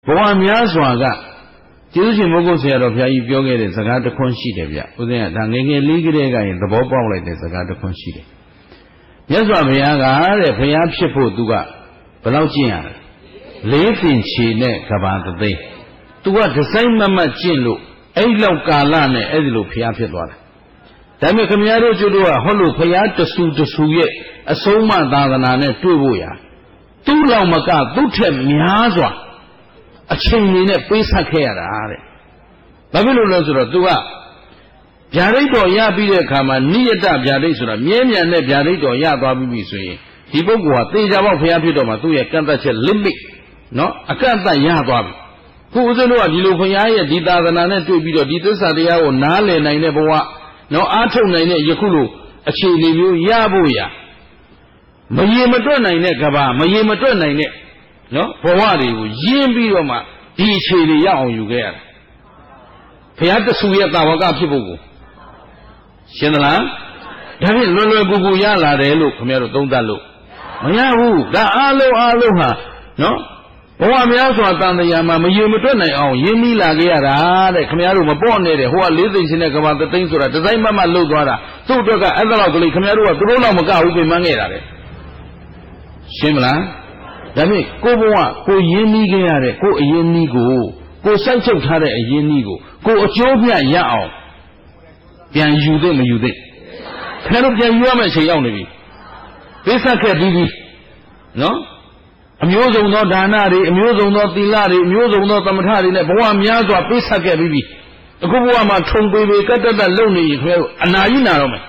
များစွာကကျေးဇူးရှင်မိုးကုတ်ဆရာတော်ဘုရားကြီးပြောခဲ့တဲ့စကားတစ်ခွန်းရှိတယ်ဗျဦးဇင်းကဒါငယ်ငယ်လေးကလေးကရင်သဘောပေါက်လိုက်တဲ့စကားတစ်ခွန်းရှိတယ်မြတ်စွာဘုရားကတဲ့ဘုရားဖြစ်ဖို့သူကဘယ်လောက်ကျင့်ရလဲလေးပင်ခြေနဲ့ကဘာတသိန်းသူကဒီဇိုင်းမမတ်ကျင့်လို့အဲ့လောက်ကာလနဲ့အဲ့ဒီလိုဘုရားဖြစ်သွားတာဒါပေမဲ့ခင်ဗျားတို့ကျွတ်တို့ကဟောလို့ဘုရားတဆူရဲ့အဆုံးအမသာသနာနဲ့တွေ့ဖို့ရာသူ့လောက်မကသူ့ထက်များစွာအချိန်ကြီးနဲ့ပေးဆက်ခဲ့ရတာတဲ့ဘာဖြစ်လို့လဲဆိုတော့သူကဗျာဒိတ်တော်ရပြီးတဲ့အခါမှာနိယတဗျာဒိတ်ဆိုတာမြဲမြံတဲ့ဗျာဒိတ်တော်ရသွားပြီဆိုရင်ဒီပုဂ္ဂိုလ်ကသေချာပေါက်ဘုရားဖြစ်တော်မှာသူ့ရဲ့ကန့်သတ်ချက် limit နော်အကန့်အသတ်ရသွားပြီခုဦးဇင်းတို့ကဒီလိုဘုရားရဲ့ဒီသာသနာနဲ့တွေ့ပြီးတော့ဒီသစ္စာတရားကိုနားလည်နိုင်တဲ့ဘဝနော်အားထုတ်နိုင်တဲ့ယခုလိုအခြေအနေမျိုးရဖို့ရမရေမတွက်နိုင်တဲ့ကဘာမရေမတွက်နိုင်တဲ့နော်ဘဝတွေကိုရင်းပြီးတော့မှဒီအခြေအနေရအောင်ယူခဲ့ရတာဘုရားတဆူရဲ့တာဝကဖြစ်ဖို့ကိုရှင်းသလားဒါဖြင့်လွယ်လွယ်ကူကူရလာတယ်လို့ခင်ဗျားတို့သုံးသပ်လို့မရဘူးဒါအားလုံးဟာနော်ဘဝများစွာတန်တရားမှာမရေမတွက်နိုင်အောင်ရင်းနှီးလာခဲ့ရတာတဲ့ခင်ဗျားတို့မပေါ့နဲ့တဲ့ဟိုကလေးသိန်းရှင်တဲ့ကဘာသိန်းဆိုတာဒီဇိုင်းမလှုပ်သွားတာသူ့အတွက်ကအဲ့ဒါလောက်ကလေးခင်ဗျားတို့ကသူတို့တော့မကဘူးပြင်မှန်းခဲ့တာတဲ့ရှင်းမလားဒါဖြင့်ကိုဘဝကိုရင်းနှီးခဲ့ရတဲ့ကိုအရင်းနှီးကိုစိုက်ချုပ်ထားတဲ့အရင်းနှီးကိုအကျိုးမြတ်ရအောင်ပြန်ယူသိမယူသိခင်ဗျားတို့ပြန်ယူရမယ့်အချိန်ရောက်နေပြီပိဿက်ခဲ့ပြီးပြီနော်အမျိုးစုံသောဒါနတွေအမျိုးစုံသောသီလတွေအမျိုးစုံသောသမထတွေနဲ့ဘဝများစွာပိဿက်ခဲ့ပြီးပြီအခုဘဝမှာထုံပေကတ္တတလုံနေရင်ခင်ဗျားတို့အနာကြီးနာတော့မယ်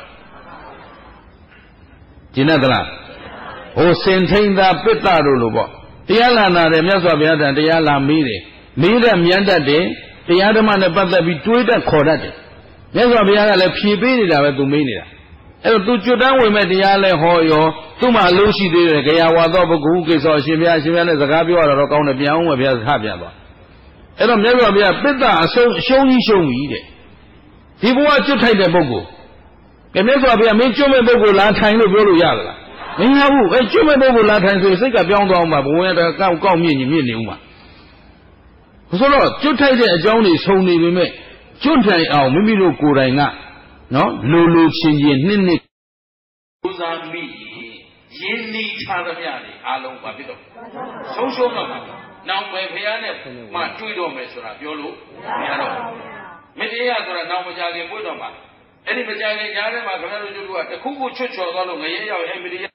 ကျင်တတ်လားဟိုစင်ထိန်သာပိတ္တတို့လိုပေါ့တရားလာနာတယ်မြတ်စွာဘုရားတရားလာမေးတယ်မေးတဲ့မြတ်တတ်တယ်တရားဓမ္မနဲ့ပတ်သက်ပြီးတွေးတတ်ခေါ်တတ်တယ်မြတ်စွာဘုရားကလည်းဖြေပေးနေတာပဲသူမေးနေတာအဲ့တော့သူကျွတ်တန်းဝင်မဲ့တရားလဲဟောရောသူ့မှာအလို့ရှိသေးတယ်ကြာဝါသောဘဂုကိစ္စအရှင်ဘုရားနဲ့စကားပြောရတော့ကောင်းတယ်ပြန်အောင်ပဲဘုရားစကားပြန်သွားအဲ့တော့မြတ်စွာဘုရားပိတ္တအရှုံးကြီးရှုံးပြီတဲ့ဒီဘဝကျွတ်ထိုက်တဲ့ပုဂ္ဂိုလ်ကမြတ်စွာဘုရားမင်းကျွတ်မဲ့ပုဂ္ဂိုလ်လားထိုင်လို့ပြောလို့ရသလားမရဘူးအဲကျွတ်မဲ့ပုဂ္ဂိုလ်လားထိုင်ဆိုစိတ်ကပြောင်းသွားအောင်ပါဘဝရကောက်မြင့်နေဦးမှာဆိုတော့ကျွတ်ထိုက်တဲ့အကြောင်းတွေဆုံနေပေမဲ့ကျွတ်ထိုင်အောင်မိမိတို့ကိုယ်တိုင်ကနော်လိုချင်းနှစ်ပူဇာမိရင်းနှီးထားသမျှတွေအားလုံးပါဖြစ်တော့ဆုံးတော့မှာနောင်ပဲဖရားနဲ့မှတွေ့တော့မယ်ဆိုတာပြောလို့မရတော့မတရားဆိုတာနောင်မကြခင်ပွင့်တော့မှာအဲ့ဒီမကြခင်ကြားထဲမှာခင်ဗျားတို့တို့ကတခုခုချွတ်ချော်သွားလို့ငရဲရောက်အဲ့မတရား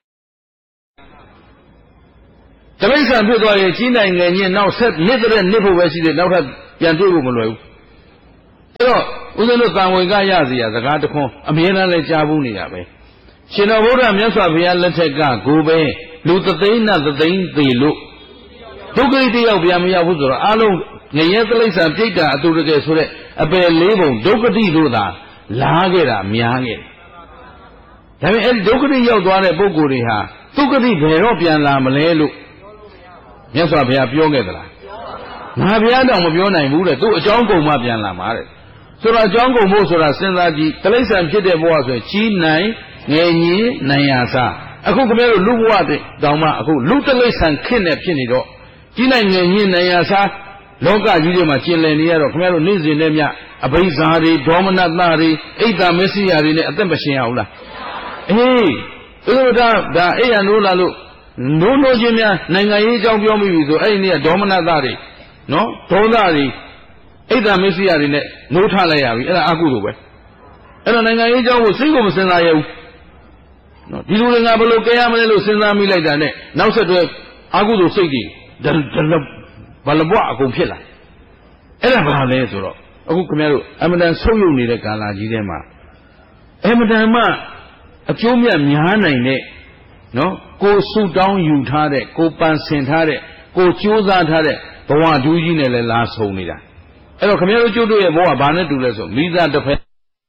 တမိစ္ဆာဖြစ်သွားရင်ကြီးနိုင်ငယ်ချင်းနောက်ဆက်နစ်တဲ့နစ်ဖို့ပဲရှိတယ်နောက်ထပ်ပြန်တွေ့ဖို့မလွယ်ဘူးအဲ့တော့ဦးဇင်းတို့တန်ဝင်ကရစီရစကားတခွန်းအမြဲတမ်းလည်းကြားဘူးနေတာပဲရှင်တော်ဘုရားမြတ်စွာဘုရားလက်ထက်ကကိုပဲလူသသိန်းနဲ့သသိန်းသေးလို့ဒုက္ခတယောက်ပြန်မရဘူးဆိုတော့အလုံးငရဲသလိစ္ဆာပြိတ္တာအတူတကယ်ဆိုတဲ့အပယ်လေးပုံဒုက္ခတိတို့သာလာခဲ့တာများခဲ့တယ်ဒါပေမဲ့အဲ့ဒီဒုက္ခတိရောက်သွားတဲ့ပုဂ္ဂိုလ်တွေဟာဒုက္ခတိဘယ်တော့ပြန်လာမလဲလို့မြတ်စွာဘုရားပြောခဲ့သလားငါဘုရားတောင်မပြောနိုင်ဘူးတဲ့သူ့အကြောင်းကုန်မှပြန်လာမှာတဲ့ဆိုတော့အကြောင်းကုန်ဖို့ဆိုတာစဉ်းစားကြည့်တိရစ္ဆာန်ဖြစ်တဲ့ဘဝဆိုရင်ကြီးနိုင်ငယ်ညင်းနိုင်ရစားအခုခင်ဗျားတို့လူဘဝတဲ့တောင်မှအခုလူတိရစ္ဆာန်ခင့်နဲ့ဖြစ်နေတော့ကြီးနိုင်ငယ်ညင်းနိုင်ရစားလောကကြီးတွေမှာကျင်လည်နေရတော့ခင်ဗျားတို့နေ့စဉ်နဲ့မြအဘိဇာတွေဒေါမနတတွေအိတ်တာမစ္စရိယာတွေနဲ့အသက်မရှင်ရဘူးလားအေးသူတို့ဒါအိယနိုးလာလို့နိုးချင်းများနိုင်ငံရေးအကြောင်းပြောမိပြီဆိုအဲ့ဒီနေ့ကဒေါမနတတွေနော်ဒေါသတွေအိတ်တာမစ္စရိယာတွေနဲ့နိုးထလိုက်ရပြီအဲ့ဒါအကုသိုလ်ပဲအဲ့တော့နိုင်ငံရေးအကြောင်းကိုစိတ်ကိုမစင်စားရဘူးနော်ဒီလိုလည်းငါဘယ်လိုကြရမလဲလို့စဉ်းစားမိလိုက်တာနဲ့နောက်ဆက်တွဲအကုသိုလ်စိတ်တွေဘလဘွားအကုန်ဖြစ်လာအဲ့ဒါဘာလဲဆိုတော့အခုခင်ဗျားတို့အမတန်ဆုပ်ယုပ်နေတဲ့ကာလကြီးထဲမှာအမတန်မှအကျိုးမြတ်များနိုင်တဲ့နော်ကိုဆူတောင်းယူထားတဲ့ကိုပန်ဆင်ထားတဲ့ကိုကြိုးစားထားတဲ့ဘဝဒူးကြီးနဲ့လည်းလာဆုံနေတာအဲ့တော့ခင်ဗျားတို့ကျုပ်တို့ရဲ့ဘဝဘာနဲ့တူလဲဆိုမိသားတစ်ဖက်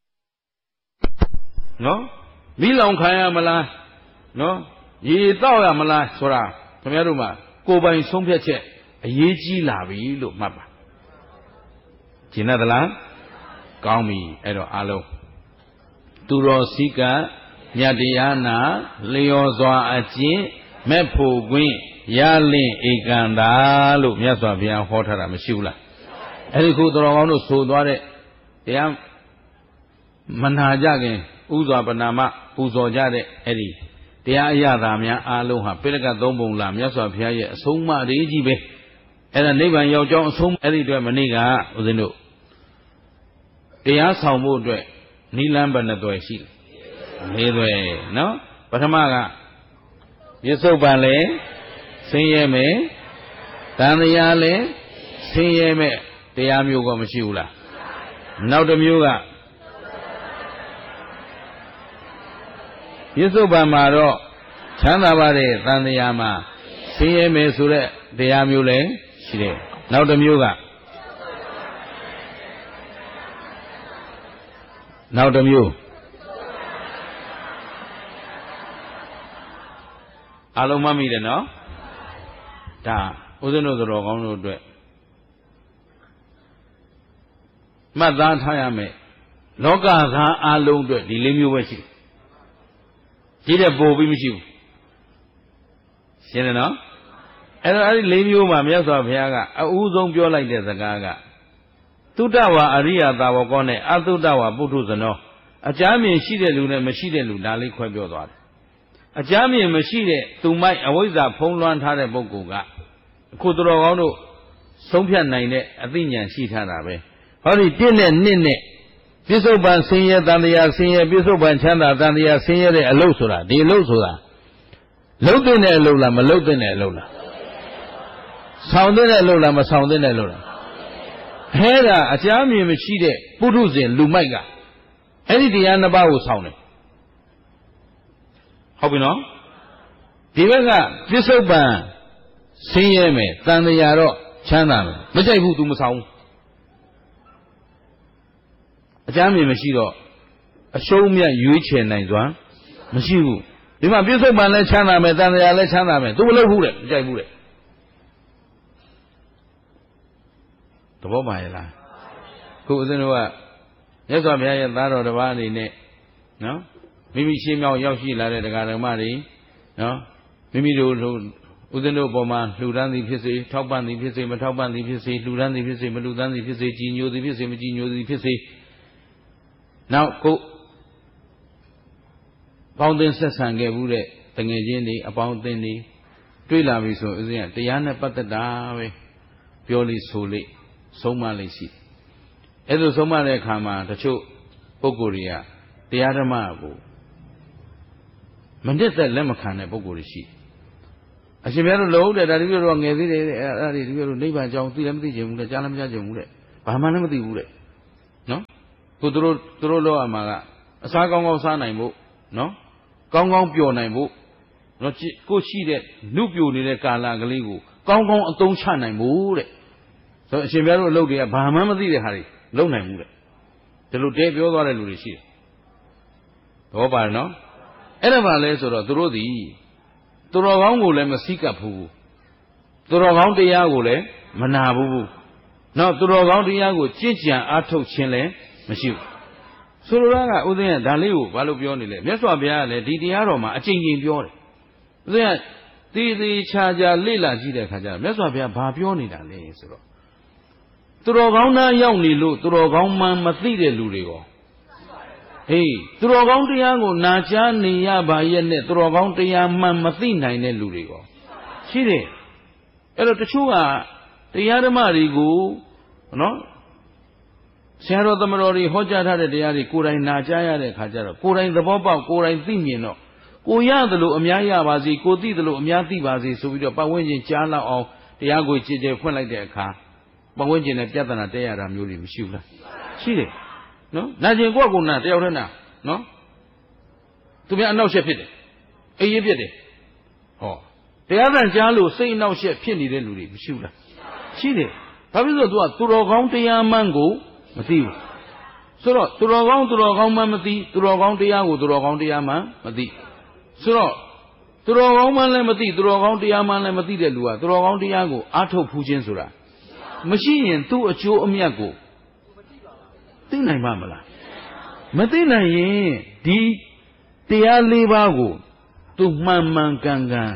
နော်မိလောင်ခံရမလားနော်ရေတောက်ရမလားဆိုတာခင်ဗျားတို့မှာကိုယ်ပိုင်ဆုံးဖြတ်ချက်အရေးကြီးလာပြီလို့မှတ်ပါကျင်သလားကောင်းပြီအဲ့တော့အားလုံးသူတော်စည်းကမြတ်တရားနာလျော်စွာအကျင့်မဲ့ဖို့ကွင်း lin ekanda lu myaswa bhyan ho thada mashi bu la edi khu toro kaung do so twa de taya mana ja kin uzwa panama puzo ja de edi taya ayatha myan along ha pilaka 3 ပုံla myaswa bhyan ye asongma de ji be eda nibbana yaw chaung asong edi twet mani ka uzin do taya saung pho twet nilan bana twet shi le twet no pathama ka Yisubban le sin ye me Tandaya le sin ye meတရားမျိုးကမရှိဘူးလားနောက်တစ်မျိုးကပြစ္ဆုတ်ပံမှာတော့ချမ်းသာပါတဲ့သံတရားမှာဆင်းရဲမယ်ဆိုတဲ့တရားမျိုးလည်းရှိတယ်နောက်တစ်မျိုးကနောက်တစ်မျိုးအလုံးမမိတယ်နော်ဒါဥဒ္ဒနောတော်ကောင်းတို့အတွက်မှတ်သားထားရမယ်လောကသားအလုံးအတွက်ဒီလေးမျိုးပဲရှိတယ်ကြီးတဲ့ပို့ပြီးမရှိဘူးရှင်းတယ်နော်အဲ့တော့အဲ့ဒီလေးမျိုးမှာမြတ်စွာဘုရားကအဦးဆုံးပြောလိုက်တဲ့စကားကသုတ္တဝါအရိယသာဝကောနဲ့အသုတ္တဝါပုထုဇနောအကြမ်းမြင်ရှိတဲ့လူနဲ့မရှိတဲ့လူဒါလေးခွဲပြောသွားတယ်အကြမ်းမြင်မရှိတဲ့သူမိုက်အဝိဇ္ဇာဖုံးလွှမ်းထားတဲ့ပုဂ္ဂိုလ်ကအခုသူတော်ကောင်းတို့ဆုံးဖြတ်နိုင်တဲ့အသိဉာဏ်ရှိထားတာပဲဟောဒီ1နဲ့2နဲ့ပြစ္ဆုတ်ပံဆင်းရဲတန်တရားဆင်းရဲပြစ္ဆုတ်ပံချမ်းသာတန်တရားဆင်းရဲတဲ့အလုပ်ဆိုတာဒီအလုပ်ဆိုတာလုပ်တဲ့အလုပ်လားမလုပ်တဲ့အလုပ်လားဆောင်တဲ့အလုပ်လားမဆောင်တဲ့အလုပ်လားအဲဒါအကြမ်းမြင်မရှိတဲ့ပုထုဇဉ်လူမိုက်ကအဲ့ဒီတရား2ပါးကိုဆောင်တယ်ဟုတ်ပြီနော်ဒီဘက်ကပြစ္ဆုတ်ပံဆင်းရဲမယ်တန်တရားတော့ချမ်းသာမယ်မကြိုက်ဘူး तू မဆောင်ဘူးအကြမ်းမြင်မရှိတော့အရှုံးမြတ်ရွေးချယ်နိုင်စွာမရှိဘူးဒီမှာပြစ္ဆုတ်ပံလည်းချမ်းသာမယ်တန်တရားလည်းချမ်းသာမယ် तू မလုပ်ဘူးတဲ့မကြိုက်ဘူးတဲ့သဘောပါရဲ့လားခုဦးဇင်းတို့ကမြတ်စွာဘုရားရဲ့သားတော်တစ်ပါးအနေနဲ့နော်မိမိရှင်းမြောက်ရောက်ရှိလာတဲ့တရားဓမ္မတွေနော်မိမိတို့ဦးဇင်းတို့ပေါ်မှာလှူဒန်းသည်ဖြစ်စေထောက်ပံ့သည်ဖြစ်စေမထောက်ပံ့သည်ဖြစ်စေလှူဒန်းသည်ဖြစ်စေမလှူဒန်းသည်ဖြစ်စေကြည်ညိုသည်ဖြစ်စေမကြည်ညိုသည်ဖြစ်စေနောက်ကိုပေါင်းသင်းဆက်ဆံခဲ့မှုတဲ့တငယ်ချင်းတွေအပေါင်းအသင်းတွေတွေ့လာပြီဆိုဦးဇင်းကတရားနဲ့ပတ်သက်တာပဲပြောလိဆိုလိဆုံးမလိရှိအဲ့လိုဆုံးမတဲ့အခါမှာတချို့ပုဂ္ဂိုလ်တွေကတရားဓမ္မကိုမနစ်သက်လက်မခံတဲ့ပုဂ္ဂိုလ်တွေရှိအရှင်ဘုရားတို့လုံးတဲ့ဒါတပည့်တော်ငယ်သေးတယ်အဲ့ဒါတွေတပည့်တော်နိဗ္ဗာန်ကြောင်းသိလည်းမသိချင်ဘူးလေကြားလည်းမကြားချင်ဘူးလေဘာမှလည်းမသိဘူးလေနော်ကိုသူတို့လောက်အမှာကအစားကောင်းကောင်းစားနိုင်ဖို့နော်ကောင်းကောင်းပျော်နိုင်ဖို့နော်ကိုရှိတဲ့နုပြိုနေတဲ့ကာလကလေးကိုကောင်းကောင်းအသုံးချနိုင်ဖို့တဲ့ဆိုအရှင်ဘုရားတို့အလုပ်တွေကဘာမှမသိတဲ့ဟာတွေလုပ်နိုင်ဘူးတဲ့ဒီလိုတဲပြောသွားတဲ့လူတွေရှိတယ်သဘောပါတယ်နော်အဲ့ဒါပါလဲဆိုတော့သူတို့သည်သူတော်ကောင်းကိုလည်းမစိကပ်ဘူးသူတော်ကောင်းတရားကိုလည်းမနာဘူးနောက်သူတော်ကောင်းတရားကိုကြည်ကြံအားထုတ်ခြင်းလည်းမရှိဘူးဆိုလိုတာကဥစဉ်ကဒါလေးကိုဘာလို့ပြောနေလဲမြတ်စွာဘုရားကလည်းဒီတရားတော်မှာအကျဉ်းချင်းပြောတယ်ဥစဉ်ကသေးချာချာလေ့လာကြည့်တဲ့အခါကျတော့မြတ်စွာဘုရားဘာပြောနေတာလဲဆိုတော့သူတော်ကောင်းသားရောက်နေလို့သူတော်ကောင်းမှမသိတဲ့လူတွေရောဟေးသူတော်ကောင်းတရားကိုနာကြားနေရပါရဲ့နဲ့သူတော်ကောင်းတရားမှမသိနိုင်တဲ့လူတွေရောရှိတယ်အဲ့တော့တချို့ကတရားဓမ္မတွေကိုနော်ဆရာတော်သမတော်တွေဟောကြားထားတဲ့တရားတွေကိုယ်တိုင်နာကြားရတဲ့အခါကျတော့ကိုယ်တိုင်သဘောပေါက်ကိုယ်တိုင်သိမြင်တော့ကိုရသလိုအများရပါစေကိုသိသလိုအများသိပါစေဆိုပြီးတော့ပတ်ဝန်းကျင်ကြားလောက်အောင်တရားကိုကြည်ကြဲဖွင့်လိုက်တဲ့အခါပတ်ဝန်းကျင်နဲ့ပြဿနာတက်ရတာမျိုးတွေမရှိဘူးလားရှိတယ်နော်နာကျင်ကိုယ့်ကိုယ်နာတယောက်တည်းနာနော်သူများအနောက်ရှက်ဖြစ်တယ်အေးရဖြစ်တယ်ဟောတရားသံကြားလို့စိတ်အနောက်ရှက်ဖြစ်နေတဲ့လူတွေမရှိဘူးလားရှိတယ်ဘာဖြစ်လို့သူကသူတော်ကောင်းတရားမှန်ကိုမသိဘူးဆိုတော့သူတော်ကောင်းမှမသိသူတော်ကောင်းတရားကိုသူတော်ကောင်းတရားမှမသိဆိုတော့သူတော်ကောင်းမှလည်းမသိသူတော်ကောင်းတရားမှလည်းမသိတဲ့လူကသူတော်ကောင်းတရားကိုအားထုတ်ဖူးခြင်းဆိုတာမရှိရင်သူ့အကျိုးအမြတ်ကိုသိနိုင်မှာမလားမသိနိုင်ရင်ဒီတရား၄ပါးကိုသူမှန်မှန်ကန်ကန်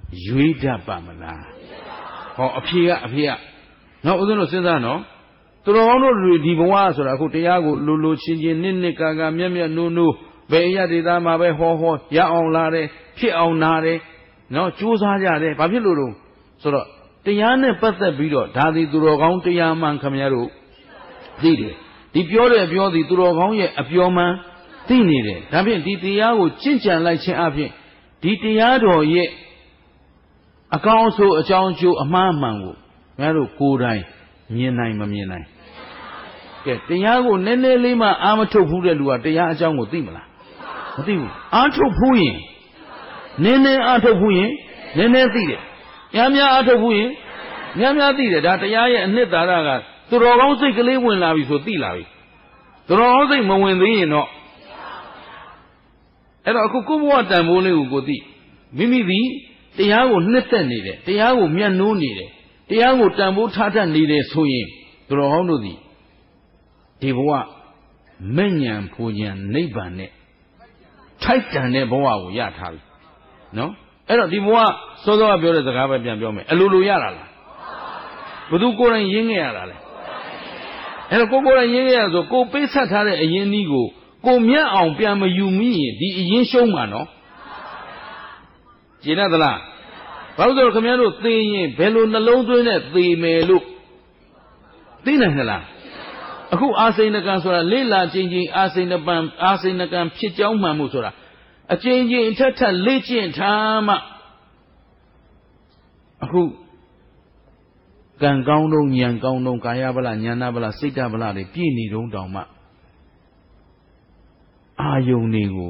ရွေးတတ်ပါမလားဟောအဖြေကနော်ဦးဇင်းတို့စဉ်းစားနော်သူတော်ကောင်းတို့ဒီဘဝဆိုတာအခုတရားကိုလိုချင်းချင်းနှစ်ကာမြက်နိုးဘယ်ရဒေသမှာပဲဟောရအောင်လာတယ်ဖြစ်အောင်နာတယ်နော်ကြိုးစားကြတယ်ဘာဖြစ်လို့ဆိုတော့တရားနဲ့ပတ်သက်ပြီးတော့ဒါသည်သူတော်ကောင်းတရားမှန်ခမရတို့သိတယ်ဒီပြောသည်သူတော်ကောင်းရဲ့အပြောမှန်သိနေတယ်ဒါဖြင့်ဒီတရားကိုကျင့်ကြံလိုက်ခြင်းအပြင်ဒီတရားတော်ရဲ့အကောင်းဆိုးအကြောင်းအကျိုးအမှားမှန်ကိုငါတို့ကိုယ်တိုင်မြင်နိုင်မမြင်နိုင်ကဲတရားကိုနည်းနည်းလေးမှအာမထုတ်ဘူးတဲ့လူကတရားအကြောင်းကိုသိမလားမသိဘူးအာထုတ်ဘူးရင်နည်းနည်းအာထုတ်ဘူးရင်နည်းနည်းသိတယ်များအာထုတ်ဘူးရင်များသိတယ်ဒါတရားရဲ့အနှစ်သာရကသူတော်ကောင်းစိတ်ကလေးဝင်လာပြီဆိုသိလာပြီသူတော်ကောင်းစိတ်မဝင်သေးရင်တော့အဲ့တော့အခုကိုယ့်ဘဝတန်ဖိုးလေးကိုသိမိမိသည်တရားကိုနှစ်သက်နေတယ်တရားကိုမြတ်နိုးနေတယ်တရားကိုတန်ဖိုးထားတတ်နေတယ်ဆိုရင်သူတော်ကောင်းတို့သည်ဒီဘဝမဲ့ဉဏ်ဖူဉဏ်နိဗ္ဗာန်နဲ့ထိုက်တန်တဲ့ဘဝကိုရထားပြီနော်အဲ့တော့ဒီဘဝစောစောကပြောတဲ့စကားပဲပြန်ပြောမယ်အလိုရတာလားဘယ်သူကိုယ်တိုင်ရင်းခဲ့ရတာလဲအဲ့တော့ကိုယ်တိုင်ရင်းခဲ့ရဆိုကိုပေးဆက်ထားတဲ့အရင်းကြီးကိုမြတ်အောင်ပြန်မယူမိရင်ဒီအရင်ရှုံးမှာနော်ကျေနပ်သလားဘာလို့ဆိုတော့ခင်ဗျားတို့သိရင်ဘယ်လိုနှလုံးသွင်းနဲ့သိမယ်လို့သိနိုင်သလားအခုအာစိဏကံဆိုတာလေးလာချင်းချင်းအာစိဏကံဖြစ်ကြောင်းမှန်မှုဆိုတာအချင်းချင်းထက်လေ့ကျင့်ထားမှအခုကံကောင်းတော့ဉာဏ်ကောင်းတော့ကာယဗလဉာဏဗလစိတ်တဗလတွေပြည့်နေတုံးတောင်မှအာယုန်တွေကို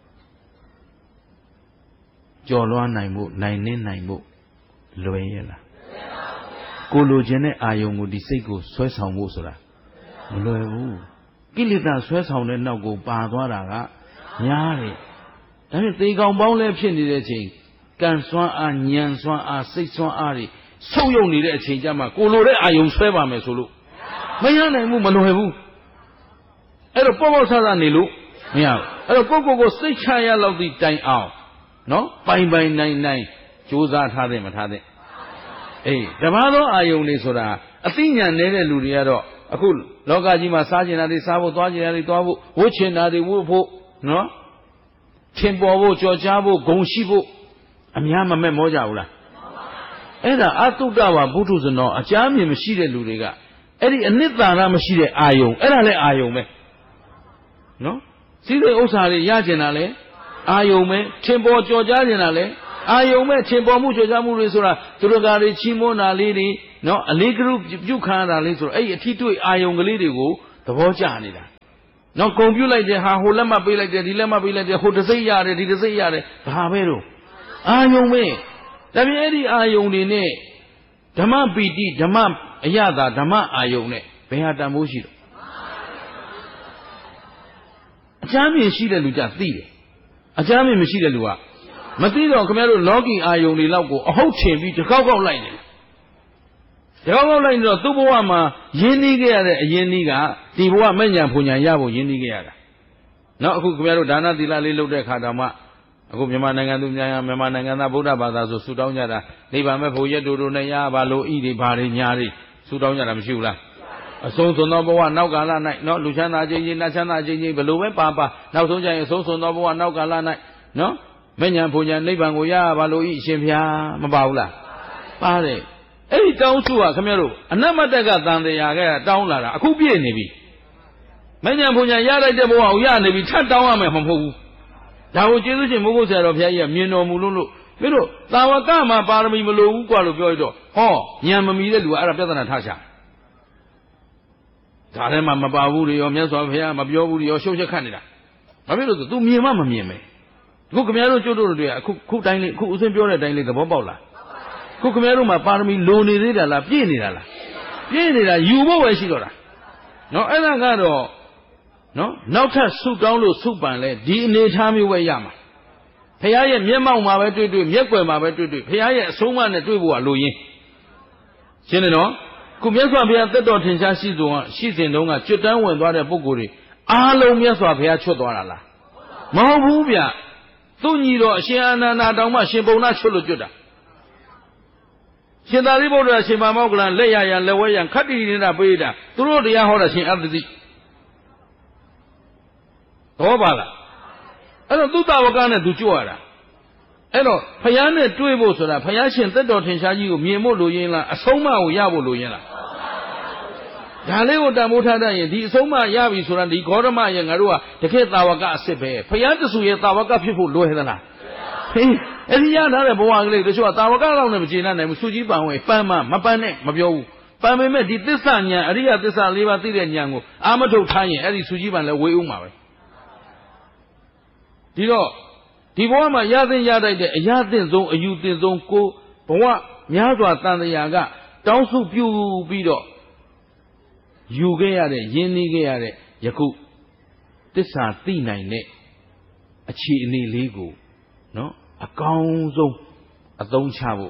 ကြော်လွှမ်းနိုင်မှုနိုင်နှင်းနိုင်မှုလွယ်ရဲ့လားကိုလိုချင်တဲ့အာယုန်ကိုဒီစိတ်ကိုဆွဲဆောင်ဖို့ဆိုတာမလွယ်ဘူးကိလေသာဆွဲဆောင်တဲ့နောက်ကိုပါသွားတာကများတယ်ဒါဖြင့်သေကောင်ပေါင်းလည်းဖြစ်နေတဲ့အချိန်ကံစွမ်းအားဉာဏ်စွမ်းအားစိတ်စွမ်းအားတွေဆုပ်ယုပ်နေတဲ့အချိန်ကျမှကိုလိုတဲ့အာယုန်ဆွဲပါမယ်ဆိုလို့မရနိုင်ဘူးမလွယ်ဘူးအဲ့တော့ပေါ့ဆဆနေလို့မရဘူးအဲ့တော့ကိုစိတ်ချရလောက်သည့်တိုင်အောင်နော်ပိုင်နိုင်ကြိုးစားထားတယ်မထားတဲ့အေးတပါးသောအာယုန်တွေဆိုတာအသိဉာဏ်နေတဲ့လူတွေကတော့အခုလောကကြီးမှာစားကျင်တာတွေစားဖို့သွားကျင်တာတွေသွားဖို့ဝှချင်တာတွေဝှဖို့နော်ထင်ပေါ်ဖို့ကြော်ကြားဖို့ဂုံရှိဖို့အများမမဲ့မောကြဘူးလားအဲ့ဒါအတုတ္တဝါဘုထုဇနောအကြမ်းမြင်မရှိတဲ့လူတွေကအဲ့ဒီအနှစ်သာရမရှိတဲ့အာယုန်အဲ့ဒါလည်းအာယုန်ပဲနော်စီးစိမ်ဥစ္စာတွေရကျင်တာလဲအာယုံပဲထင်ပေါ်ကြော်ကြားနေတာလေအာယုံပဲထင်ပေါ်မှုကြော်ကြားမှုတွေဆိုတာသူတို့ကတွေချီးမွမ်းတာလေးတွေနော်အလေးကရုပြုခံရတာလေးဆိုတော့အဲ့ဒီအထီးတွေ့အာယုံကလေးတွေကိုသဘောကျနေတာနော်ဂုံပြုတ်လိုက်တဲ့ဟာဟိုလက်မှတ်ပေးလိုက်တယ်ဒီလက်မှတ်ပေးလိုက်တယ်ဟိုတစ်စိတ်ရတယ်ဒီတစ်စိတ်ရတယ်ဘာပဲတော့အာယုံပဲဒါပြင်အဲ့ဒီအာယုံတွေနဲ့ဓမ္မပီတိဓမ္မအယတာဓမ္မအာယုံနဲ့ဘယ်ဟာတန်ဖိုးရှိတော့အချမ်းမြင်ရှိတဲ့လူကြသိတယ်အကြမ်းမြင်မရှိတဲ့လူကမသိတော့ခင်ဗျားတို့လောကီအာယုန်တွေလောက်ကိုအဟုတ်ထင်ပြီးတကောက်လိုက်နေတယ်တကောက်လိုက်နေတော့သူ့ဘဝမှာရင်းနှီးခဲ့ရတဲ့အရင်းနှီးကဒီဘဝမဲ့ညာဖွညာရဖို့ရင်းနှီးခဲ့ရတာနော်အခုခင်ဗျားတို့ဒါနသီလလေးလုပ်တဲ့အခါတောင်မှအခုမြန်မာနိုင်ငံသူမြန်မာနိုင်ငံသားဗုဒ္ဓဘာသာဆိုဆူတောင်းကြတာနိဗ္ဗာန်မဲ့ဖို့ရက်တို့နဲ့ရပါလို့ဤတွေဘာတွေညာတွေဆူတောင်းကြတာမရှိဘူးလားအဆုံးစွန်သောဘဝနောက်ကာလ၌နော်လူချမ်းသာခြင်းချင်းနတ်ချမ်းသာခြင်းချင်းဘယ်လိုပဲပါနောက်ဆုံးကျရင်အဆုံးစွန်သောဘဝနောက်ကာလ၌နော်မဉ္ဇဉ်ဘုံညာနိဗ္ဗာန်ကိုရပါလို့ဤအရှင်ဘုရားမပါဘူးလားပါတယ်အဲ့ဒီတောင်းစုကခင်ဗျားတို့အနတ္မတကသံတရားကတောင်းလာတာအခုပြည့်နေပြီမဉ္ဇဉ်ဘုံညာရလိုက်တဲ့ဘဝကိုရနေပြီထပ်တောင်းရမယ်မဟုတ်ဘူးဒါကိုကျေးဇူးရှင်မိုးကုတ်ဆရာတော်ဘုရားကြီးကမြင်တော်မူလို့မင်းတို့သာဝကမှာပါရမီမလိုဘူးกว่าလို့ပြောရတော့ဟောဉာဏ်မမီတဲ့လူကအဲ့ဒါပြဿနာထားချဒါထဲမှာမပါဘူးတွေရောမြတ်စွာဘုရားမပြောဘူးတွေရောရှုပ်ချက်ခတ်နေတာဘာဖြစ်လို့ဆို तू မြင်မှမမြင်ပဲအခုခင်ဗျားတို့ကျွတ်တို့တွေကအခုတိုင်းလေးအခုဦးစင်းပြောတဲ့အတိုင်းလေးသဘောပေါက်လားအခုခင်ဗျားတို့မှာပါရမီလိုနေသေးတာလားပြည့်နေတာလားပြည့်နေတာယူဖို့ပဲရှိတော့တာနော်အဲ့ဒါကတော့နော်နောက်ထပ်ဆုတောင်းလို့ဆုပန်လဲဒီအနေထားမျိုးပဲရမှာဘုရားရဲ့မျက်မှောက်မှာပဲတွေ့မျက်ွယ်မှာပဲတွေ့ဘုရားရဲ့အဆုံးအမနဲ့တွေ့ဖို့ကလိုရင်းရှင်းတယ်နော်ခုမြတ်စွာဘုရားသက်တော်ထင်ရှားရှိစဉ်တုန်းကကျွတ်တန်းဝင်သွားတဲ့ပုဂ္ဂိုလ်တွေအားလုံးမြတ်စွာဘုရားချွတ်သွားတာလားမဟုတ်ဘူးဗျသူညီတော်အရှင်အာနန္ဒာတောင်မှရှင်ပုံနာချွတ်လို့ကျွတ်တာရှင်သာရိပုတ္တရာရှင်မောက္ကလန်လက်ရရန်လက်ဝဲရန်ခတ္တိနေတာပေးတာသူတို့တရားဟောတာရှင်အတ္တိတော့ပါလားအဲ့တော့သူတဝကနဲ့သူကြွရတာအဲ့တော့ဖယားနဲ့တွေ့ဖို့ဆိုတာဖယားရှင်သက်တော်ထင်ရှားကြီးကိုမြင်ဖို့လိုရင်းလားအဆုံးအမကိုရဖို့လိုရင်းလားဒါလေးကိုတန်ဖိုးထားတတ်ရင်ဒီအဆုံးအမရပြီဆိုတာဒီဂေါတမရဲ့ငါတို့ကတကယ်တာဝကအစ်စ်ပဲဖယားတဆူရဲ့တာဝကဖြစ်ဖို့လွယ်သလားဟေးအဲ့ဒီရထားတဲ့ဘဝကလေးတချို့ကတာဝကတော့နဲ့မကျေနပ်နိုင်ဘူးစုကြီးပန်ဝင်ပန်းမပန်းနဲ့မပြောဘူးပန်ပေမဲ့ဒီသစ္စာဉာဏ်အရိယသစ္စာ၄ပါးသိတဲ့ဉာဏ်ကိုအာမထုတ်ထားရင်အဲ့ဒီစုကြီးပန်လည်းဝေးဦးမှာပဲဒီတော့ဒီဘဝမှာရသင့်ရတတ်တဲ့အရာသင့်ဆုံးအယူသင့်ဆုံးကိုဘဝများစွာတန်တရားကတောင်းစုပြုပြီးတော့ယူခဲ့ရတဲ့ယဉ်နီးခဲ့ရတဲ့ယခုသစ္စာသိနိုင်တဲ့အခြေအနေလေးကိုနော်အကောင်းဆုံးအသုံးချဖို့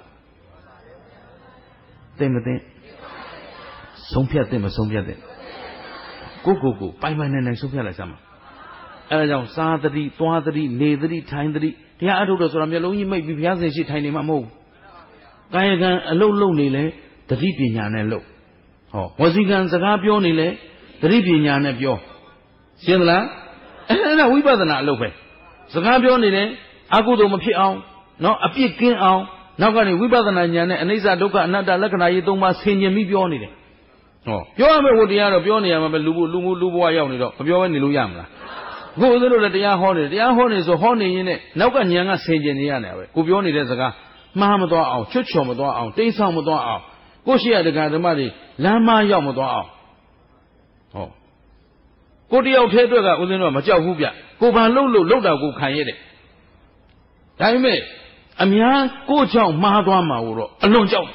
သိမသိဆုံးဖြတ်သိမဆုံးဖြတ်သိကိုပိုင်နိုင်ဆုံးဖြတ်လိုက်စမ်းပါအဲဒါကြောင့်စားသတိသွားသတိနေသတိထိုင်သတိတရားအထုတ်တော့ဆိုတာမျက်လုံးကြီးမိတ်ပြီးဘုရားရှင်ရှိထိုင်နေမှာမဟုတ်ဘူးကာယကံအလုံးလုံးနေလဲသတိပညာနဲ့လုပ်ဟောဝစီကံစကားပြောနေလဲသတိပညာနဲ့ပြောရှင်းသလားအဲ့ဒါဝိပဿနာအလုပ်ပဲစကားပြောနေတယ်အကုသိုလ်မဖြစ်အောင်နော်အပြစ်ကင်းအောင်နောက်ကနေဝိပဿနာဉာဏ်နဲ့အနိစ္စဒုက္ခအနတ္တလက္ခဏာကြီး၃ပါးဆင်ញင်ပြီးပြောနေတယ်ဟောပြောရမယ့်ဝတ္တရားတော့ပြောနေရမှာပဲလူဘဝရောက်နေတော့မပြောဘဲနေလို့ရမလားကိုယ်ဦးဇင်းတို့လည်းတရားဟောနေတယ်တရားဟောနေဆိုဟောနေရင်နဲ့နောက်ကဉာဏ်ကဆင်ញင်နေရတယ်ပဲကိုပြောနေတဲ့စကားမှားမသွားအောင်ချွတ်ချော်မသွားအောင်တိမ့်ဆောင်မသွားအောင်ကိုရှိရတက္ကဓမ္မတွေလမ်းမရောက်မသွားအောင်ဟောကိုတယောက်ထဲအတွက်ကဦးဇင်းတို့ကမကြောက်ဘူးဗျကိုဘာလှုပ်တာကိုခံရတယ်ဒါပေမဲ့အများကိုကြောင့်မှားသွားမှာတော့အလွန်ကြောက်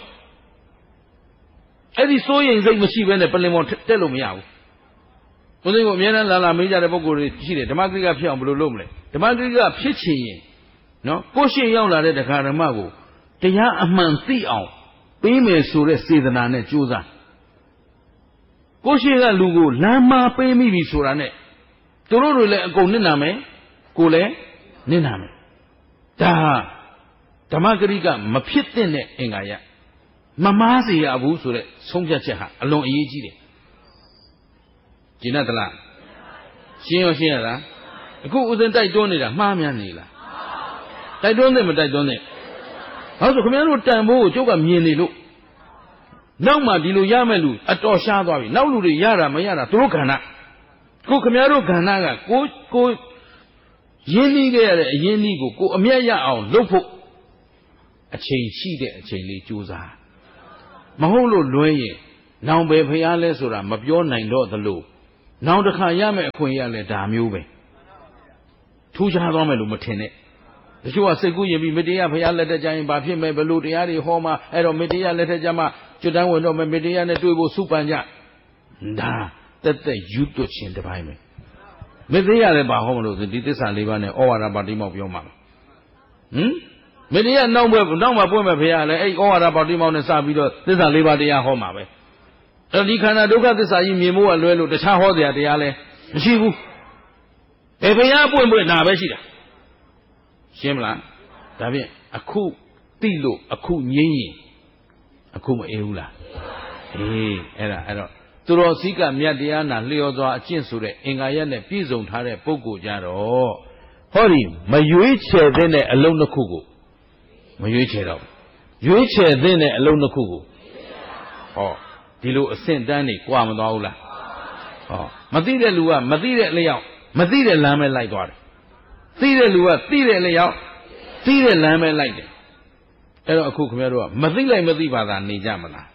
အဲ့ဒီစိုးရိမ်စိတ်မရှိဘဲနဲ့ပလင်ပေါ်တက်လို့မရဘူးဦးဇင်းကအများနဲ့လာမေးကြတဲ့ပုံကိုယ်တွေရှိတယ်ဓမ္မဂရိကဖြစ်အောင်ဘယ်လိုလုပ်မလဲဓမ္မဂရိကဖြစ်ချင်ရင်နော်ကိုရှိရောက်လာတဲ့တက္ကဓမ္မကိုတရားအမှန်သိအောင်ပေးမယ်ဆိုတဲ့စေတနာနဲ့ကြိုးစားကိုရှိကလူကိုလမ်းမပေးမိပြီဆိုတာနဲ့သူတို့တွေလည်းအကုန်နစ်နာမယ်ကိုလည်းနစ်နာမယ်ဒါဓမ္မဂရိကမဖြစ်တဲ့အင်္ဂါရမမားစေရဘူးဆိုတဲ့ဆုံးဖြတ်ချက်ဟာအလွန်အရေးကြီးတယ်ကျင်တလားရှင်းရလားအခုဦးဇင်းတိုက်တွန်းနေတာမှားများနေလားတိုက်တွန်းတယ်မတိုက်တွန်းနဲ့ဘာလို့ခင်ဗျားတို့တန်ဖိုးကိုကျုပ်ကမြင်နေလို့နောက်မှဒီလိုရမဲ့လူအတော်ရှားသွားပြီနောက်လူတွေရတာမရတာသူတို့ခန္ဓာကိုခင်ဗျားတို့ခန္ဓာကကိုရင်းနှီးခဲ့ရတဲ့အရင်းနှီးကိုအမျက်ရအောင်လုပ်ဖို့အချိန်ရှိတဲ့အချိန်လေးကြိုးစားမဟုတ်လို့လွဲရင်နောင်ပဲဖျားလဲဆိုတာမပြောနိုင်တော့သလိုနောင်တစ်ခါရမယ့်အခွင့်ရလဲဒါမျိုးပဲထူးခြားသွားမယ်လို့မထင်နဲ့တချို့ကစိတ်ကူးရင်ပြီးမေတ္တရဖျားလက်ထက်ကြရင်ဘာဖြစ်မဲ့ဘလို့တရားတွေဟောမှအဲ့တော့မေတ္တရလက်ထက်ကြမှာကျွတ်တန်းဝင်တော့မေတ္တရနဲ့တွေ့ဖို့စုပန်ကြဒါတက်ယူသွချင်းတစ်ပိုင်းပဲမေတ္တရလည်းဘာဟောမလို့ဆိုဒီသစ္စာ၄ပါးနဲ့ဩဝါဒပါတိမောက်ပြောမှာမေတ္တရနောက်မှာပွင့်မဲ့ဖျားလည်းအဲ့ဩဝါဒပါတိမောက်နဲ့စပြီးတော့သစ္စာ၄ပါးတရားဟောမှာပဲအဲ့ဒီခန္ဓာဒုက္ခသစ္စာကြီးမြင်ဖို့ကလွဲလို့တခြားဟောတရားတရားလည်းမရှိဘူးဘယ်ဖျားပွင့်နာပဲရှိတာရှင်းမလားဒါဖြင့်အခုသိလို့အခုငြိမ်းရင်အခုမအေးဘူးလားအေးအဲ့တော့သူတော်စည်းကမြတ်တရားနာလျော်စွာအကျင့်ဆိုတဲ့အင်္ဂါရက်နဲ့ပြည့်စုံထားတဲ့ပုဂ္ဂိုလ်ကြတော့ဟောဒီမရွေးချယ်တဲ့အလုံးတစ်ခုကိုမရွေးချယ်တော့ရွေးချယ်တဲ့အလုံးတစ်ခုကိုဟောဒီလိုအဆင့်တန်းနေကြွားမသွားဘူးလားဟောမသိတဲ့လူကမသိတဲ့အလျောက်မသိတဲ့လမ်းပဲလိုက်သွားတယ်သိတဲ့လူကသိတဲ့အလျောက်သိတဲ့လမ်းပဲလိုက်တယ်အဲ့တော့အခုခင်ဗျားတို့ကမသိလိုက်မသိပါသာနေကြမလား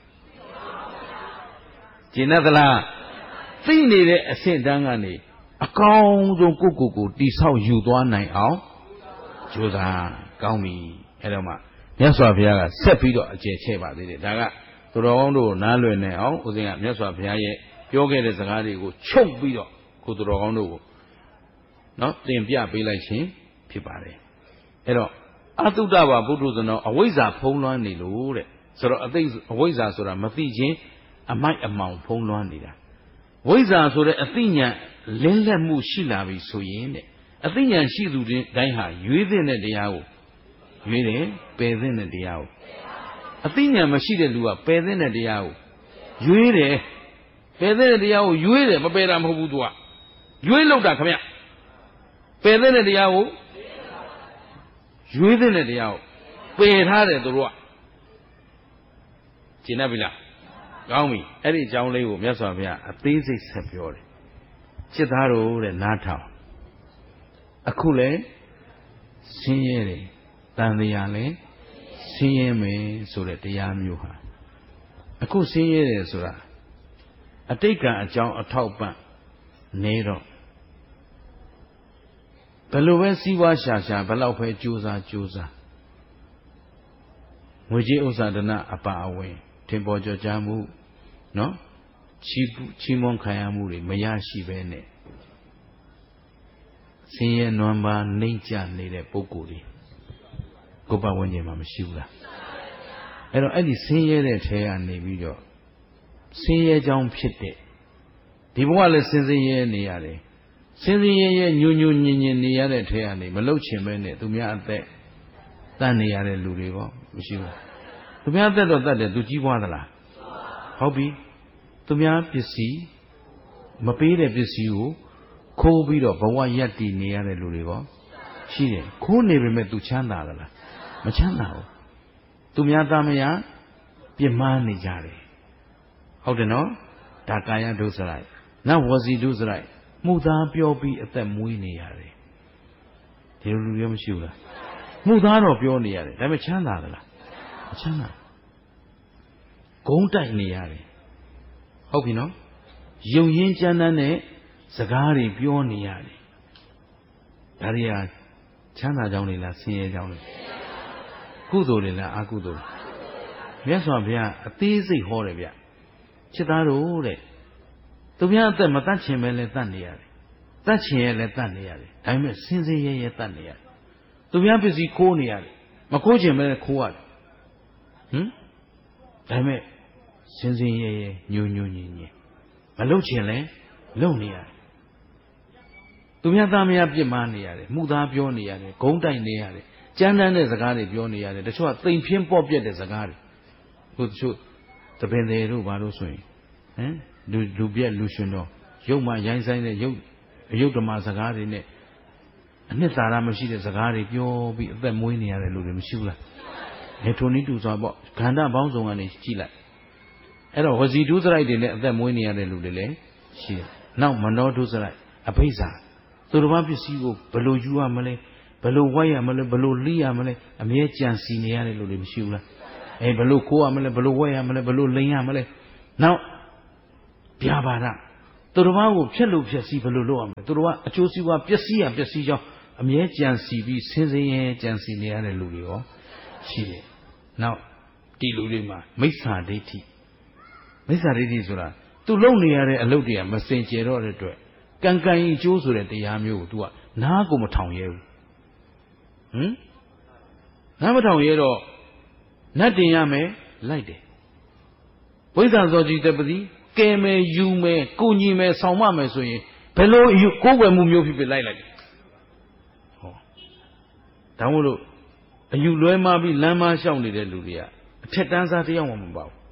ကျင်သလားသိနေတဲ့အဆင့်တန်းကနေအကောင်းဆုံးကိုတိဆောက်ယူသွားနိုင်အောင်ကြိုးစားကောင်းပြီအဲ့တော့မှမြတ်စွာဘုရားကဆက်ပြီးတော့အကျယ်ချဲ့ပါသေးတယ်ဒါကသူတော်ကောင်းတို့နားလွယ်နေအောင်ဦးဇင်းကမြတ်စွာဘုရားရဲ့ပြောခဲ့တဲ့စကားတွေကိုချုပ်ပြီးတော့ကိုသူတော်ကောင်းတို့ကိုနော်တင်ပြပေးလိုက်ခြင်းဖြစ်ပါတယ်အဲ့တော့အတုတ္တဘာဘုဒ္ဓဇနောအဝိဇ္ဇာဖုံးလွှမ်းနေလို့တဲ့ဆိုတော့အဝိဇ္ဇာဆိုတာမသိခြင်းအမိုက်အမှောင်ဖုံးလွှမ်းနေတာဝိဇ္ဇာဆိုတဲ့အသိဉာဏ်လင်းလက်မှုရှိလာပြီဆိုရင်တဲ့အသိဉာဏ်ရှိသူတိုင်းဟာရွေးတဲ့တရားကိုရွေးတယ်ပယ်တဲ့တရားကိုအသိဉာဏ်မရှိတဲ့လူကပယ်တဲ့တရားကိုရွေးတယ်ပယ်တဲ့တရားကိုရွေးတယ်မပယ်တာမဟုတ်ဘူးသူကရွေးလောက်တာခင်ဗျပယ်တဲ့တရားကိုရွေးတဲ့တရားကိုပယ်ထားတယ်သူတို့ကကျင်တတ်ပြီလားကောင်းပြီအဲ့ဒီအကြောင်းလေးကိုမြတ်စွာဘုရားအသေးစိတ်ဆက်ပြောတယ်จิตသားတို့တဲ့နားထောင်အခုလဲဆင်းရဲတယ်တန်တရားလဲဆင်းရဲမယ်ဆိုတဲ့တရားမျိုးဟာအခုဆင်းရဲတယ်ဆိုတာအတိတ်ကအကြောင်းအထောက်ပံ့နေတော့ဘယ်လိုပဲစီးပွားရှာဘယ်လောက်ပဲကြိုးစားငွေကြေးဥစ္စာဒနာအပါအဝင်ထင်ပေါ်ကျော်ကြားမှုနော်ချီးမွမ်းခံရမှုတွေမရရှိပဲနဲ့ဆင်းရဲနွမ်းပါနှိမ့်ကျနေတဲ့ပုဂ္ဂိုလ်တွေကိုယ်ပတ်ဝန်းကျင်မှာမရှိဘူးလားအဲ့တော့အဲ့ဒီဆင်းရဲတဲ့ထဲကနေပြီးတော့ဆင်းရဲကြောင်းဖြစ်တဲ့ဒီဘဝလည်းဆင်းရဲနေရတယ်ဆင်းရဲညွညင်နေရတဲ့ထဲကနေမလှုပ်ချင်ပဲနဲ့သူများအသက်တတ်နေရတဲ့လူတွေပေါ့မရှိဘူးသူများအသက်တော့တတ်တယ်သူကြီးပွားသလားဟုတ်ပြီသူများပစ္စည်းမပေးတဲ့ပစ္စည်းကိုခိုးပြီးတော့ဘဝရပ်တည်နေရတဲ့လူတွေပေါ့ရှိတယ်ခိုးနေပေမဲ့သူချမ်းသာသလားမချမ်းသာဘူးသူများသားမယားပြစ်မှားနေကြတယ်ဟုတ်တယ်နော်ဒါကာယဒုစရိုက်နောက်ဝစီဒုစရိုက်မှုသားပြောပြီးအသက်မွေးနေရတယ်ဒီလိုလူရောမရှိဘူးလားမှုသားတော့ပြောနေရတယ်ဒါပေမဲ့ချမ်းသာသလားမချမ်းသာဂုံးတိုက်နေရတယ်ဟုတ်ပြီနော်ယုံရင်းကြမ်းတမ်းတဲ့စကားတွေပြောနေရတယ်ဒါတွေကချမ်းသာကြောင်းတွေလားဆင်းရဲကြောင်းတွေကုသိုလ်တွေလားအကုသိုလ်မြတ်စွာဘုရားအသေးစိတ်ဟောတယ်ဗျချစ်သားတို့တဲ့သူများအသက်မတတ်ချင်ပဲလဲတတ်နေရတယ်တတ်ချင်ရဲ့လဲတတ်နေရတယ်ဒါပေမဲ့စင်စင်ရဲရဲတတ်နေရတယ်သူများပစ္စည်းခိုးနေရတယ်မခိုးချင်ပဲလဲခိုးရတယ်ဒါပေမဲ့စင်စင်ရဲရဲညိုညင်မလုပ်ချင်လဲလုပ်နေရတယ်သူများသားမယားပြစ်မှားနေရတယ်မှုသားပြောနေရတယ်ဂုံးတိုက်နေရတယ်ကြမ်းတမ်းတဲ့စကားတွေပြောနေရတယ်တချို့ကသိမ်ဖြင်းပေါ့ပြက်တဲ့စကားတွေဟိုတချို့သပင်တွေတို့ဘာလို့ဆိုရင်လူပြက်လူရှင်တော့ရုပ်မှရိုင်းဆိုင်တဲ့ရုပ်အယုတ်ဓမ္မစကားတွေနဲ့အနှစ်သာရမရှိတဲ့စကားတွေပြောပြီးအသက်မွေးနေရတဲ့လူတွေမရှိဘူးလားထိုနည်းတူစွာပေါ့ခန္ဓာပေါင်းစုံကနေကြည့်လိုက်အဲ့တော့ဝစီဒုစရိုက်တွေနဲ့အသက်မွေးနေရတဲ့လူတွေလည်းရှိတယ်နောက်မနောဒုစရိုက်အဘိဇ္ဇာသူတော်ဘာပစ္စည်းကိုဘယ်လိုယူရမလဲဘယ်လိုဝိုက်ရမလဲဘယ်လိုလိရမလဲအမြဲကြံစီနေရတဲ့လူတွေမရှိဘူးလားဘယ်လိုခိုးရမလဲဘယ်လိုဝိုက်ရမလဲဘယ်လိုလိန်ရမလဲနောက်ဗျာပါဒသူတော်ဘာကိုဖျက်လို့ဖျက်စီးဘယ်လိုလုပ်ရမလဲသူတော်ဘာအကျိုးစီးပွားပျက်စီးရပျက်စီးကြောင်းအမြဲကြံစီပြီးဆင်းဆင်းရဲကြံစီနေရတဲ့လူတွေရောရှိတယ်နောက်ဒီလူတွေမှာမိစ္ဆာဒိဋ္ဌိဆိုတာသူလုံနေရတဲ့အလုပ်တွေကမစင်ကြယ်တော့တဲ့အတွက်ကံအကျိုးဆိုတဲ့တရားမျိုးကို तू ကနားကိုမထောင်ရဲဘူးနားမထောင်ရဲတော့နတ်တင်ရမယ်လိုက်တယ်ဝိဇ္ဇာဇောတိတပတိကဲမယ်ယူမယ်ကိုညီမယ်ဆောင်မမယ်ဆိုရင်ဘယ်လိုကိုယ်ွယ်မှုမျိုးဖြစ်လိုက်တယ်ဟောဒါမို့လို့အယူလွဲမှားပြီးလမ်းမလျှောက်နေတဲ့လူတွေကအထက်တန်းစားတယောက်မှမပါဘူး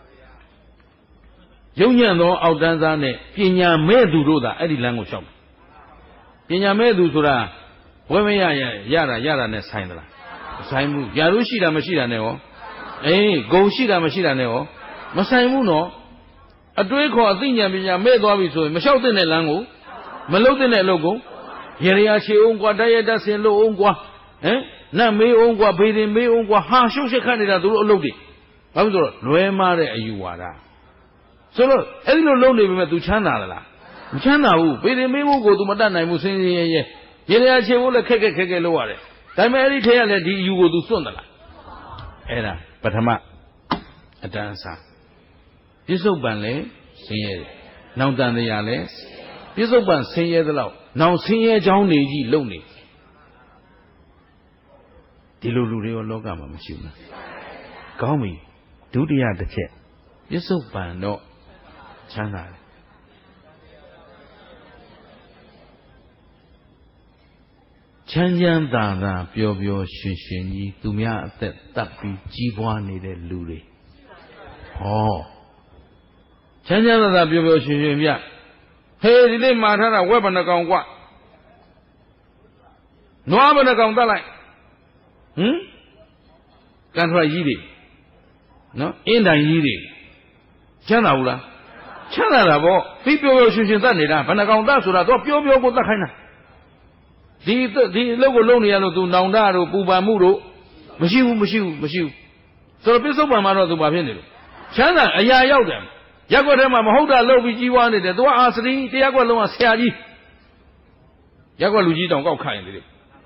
ယုံညံ့သောအောက်တန်းစားနဲ့ပညာမဲ့သူတို့သာအဲ့ဒီလမ်းကိုလျှောက်တယ်ပညာမဲ့သူဆိုတာဝဲမရရတာနဲ့ဆိုင်သလားမဆိုင်ဘူးယာရုရှိတာမရှိတာနဲ့ရောဂုံရှိတာမရှိတာနဲ့ရောမဆိုင်ဘူးနော်အတွေးခေါ်အသိဉာဏ်ပညာမဲ့သွားပြီဆိုရင်မလျှောက်တဲ့လမ်းကိုမလုပ်တဲ့အလုပ်ကိုရေရချေအောင်ကွာတရတဆင်လို့အောင်ကွာနတ်မေးအောင်ကွာဘေးတင်မေးအောင်ကွာဟာရှုပ်ရှက်ခတ်နေတာသူတို့အလုပ်တွေဘာလို့ဆိုတော့လွဲမားတဲ့အယူဝါဒဆိုတော့အဲ့ဒီလိုလုပ်နေပေမဲ့ तू ချမ်းသာသလားမချမ်းသာဘူးဘေးတင်မေးဖို့ကို तू မတတ်နိုင်ဘူးစင်စင်ရဲရဲရေရချေဖို့လည်းခက်ခဲလုပ်ရတယ်ဒါပေမဲ့အဲ့ဒီထဲကလည်းဒီအယူကို तू စွန့်သလားအဲ့ဒါပထမအတန်းစားပြစ္ဆုတ်ပံလည်းဆင်းရဲတယ်နောင်တန်တရားလည်းပြစ္ဆုတ်ပံဆင်းရဲသလောက်နောင်ဆင်းရဲကြောင်းနေကြီးလုံနေဒီလိုလူတွေရောလောကမှာမရှိဘူးလားကောင်းပြီဒုတိယတစ်ချက်ပြစ္ဆုတ်ပံတော့ချမ်းသာတယ်ချချမ်းချမ်းသာသာပျော်ပျော်ရွှင်ရွှင်ကြီးသူများအသက်တတ်ပြီးကြီးပွားနေတဲ့လူတွေဟောချမ်းချမ်းသာသာပျော်ပျော်ရွှင်ရွှင်ပြဟေးဒီနေ့မှာထားတာဝက်ဘဏ္ဍကောင်ကွနွားဘဏ္ဍကောင်တတ်လိုက်ကန်ထရကြီးတွေနော်အင်းတိုင်ကြီးတွေချမ်းသာဘူးလားချမ်းသာတာပေါ့ပြီးပျော်ပျော်ရွှင်ရွှင်တတ်နေတာဘဏ္ဍကောင်တတ်ဆိုတာတော့ပျော်ပျော်ကိုတတ်ခိုင်းတာဒီအလုပ်ကိုလုပ်နေရလို့သူနောင်တတို့ပူပန်မှုတို့မရှိဘူးဆိုတော့ပြစ္ဆုတ်ပံမှာတော့သူဘာဖြစ်နေလို့ချမ်းသာအရာရောက်တယ်ရက်ွက်ထဲမှာမဟုတ်တာလုပ်ပြီးကြီးဝါနေတယ်သူကအာစရီတရားကွက်လုံးကဆရာကြီးရက်ွက်လူကြီးတောင်ကောက်ခိုင်းနေတယ်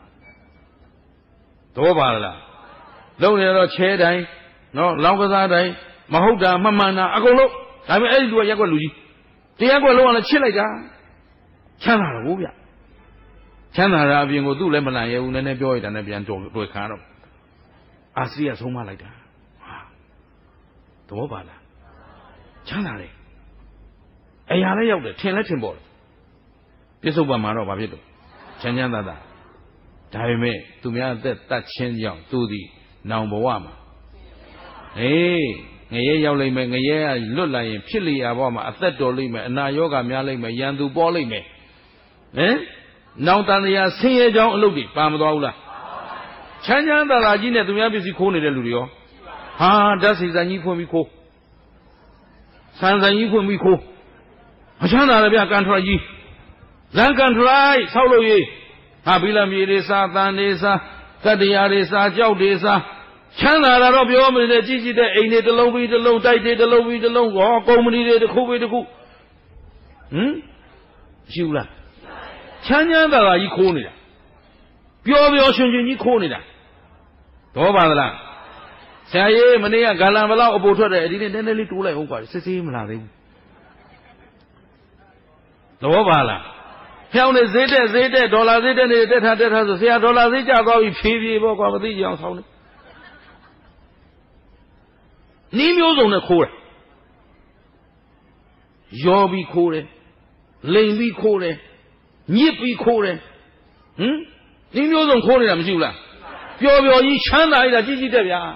တော့ပါလားလုပ်နေတော့ချဲတိုင်းနော်လောင်းကစားတိုင်းမဟုတ်တာမမှန်တာအကုန်လုံးဒါပေမဲ့အဲ့ဒီလူကရက်ွက်လူကြီးတရားကွက်လုံးကလည်းချစ်လိုက်တာချမ်းသာတော့ဗျချမ်းသာတာအပြင်ကိုသူ့လည်းမလန်ရဲဘူးနည်းနည်းပြောရတာနဲ့ပြန်တွေ့ခါတော့အာစရီကဆုံးမလိုက်တာတော့ပါလားချမ်းသာတယ်အရာလည်းရောက်တယ်ထင်လည်းထင်ပေါ်တယ်ပြစ္ဆုတ်ပံမှာတော့ဘာဖြစ်တော့ချမ်းချမ်းသာသာဒါပေမဲ့သူများအသက်တတ်ချင်းကြောင့်သူသည်နောင်ဘဝမှာဟေးငရဲရောက်လိမ့်မယ်ငရဲကလွတ်လာရင်ဖြစ်လျာဘဝမှာအသက်တော်လိမ့်မယ်အနာရောဂါများလိမ့်မယ်ရန်သူပေါ်လိမ့်မယ်နောင်တန်တရားဆင်းရဲကြောင်းအလုပ်တွေပါမသွားဘူးလားချမ်းချမ်းသာသာကြီးနဲ့သူများပစ္စည်းခိုးနေတဲ့လူတွေရောဟာဓာတ်စီဆိုင်ကြီးဖွင့်ပြီးခိုးဆန်ဆိုင်ကြီးဖွင့်ပြီးခိုးမချမ်းသာလည်းဗျကန်ထရကြီးလမ်းကန်ထရိုက်ဆောက်လို့ရေးဟာဘီလမြေတွေစားတန်တွေစားကတ္တရားတွေစားကြောက်တွေစားချမ်းသာတာတော့ပြောမနေနဲ့ကြီးကြီးတဲ့အိမ်တွေတစ်လုံးပြီးတစ်လုံးတိုက်တွေတစ်လုံးပြီးတစ်လုံးဟောကုမ္ပဏီတွေတစ်ခုပြီးတစ်ခုရှိဘူးလားချမ်းချမ်းသာသာကြီးခိုးနေတာပျော်ပျော်ရွှင်ရွှင်ကြီးခိုးနေတာတော့ပါသလားဆရာကြီးမနေ့ကဂါလံဘလောက်အပိုထွက်တယ်ဒီနေ့နည်းနည်းလေးတိုးလိုက်ဟုတ်ပါစစ်စစ်မလာသေးဘူးတော့ပါလားဖျောင်းနေဈေးတက်ဒေါ်လာဈေးတက်နေတက်ထားဆိုဆရာဒေါ်လာဈေးကျသွားပြီဖြည်းဖြည်းပေါ့ကွာမသိကြအောင်ဆောင်းနေနီးမျိုးစုံနဲ့ခိုးတယ်ရောပြီးခိုးတယ်လိန်ပြီးခိုးတယ်ညစ်ပြီးခိုးတယ်နီးမျိုးစုံခိုးနေတာမရှိဘူးလားပျော်ပျော်ကြီးချမ်းသာရတာကြီးတက်ဗျာ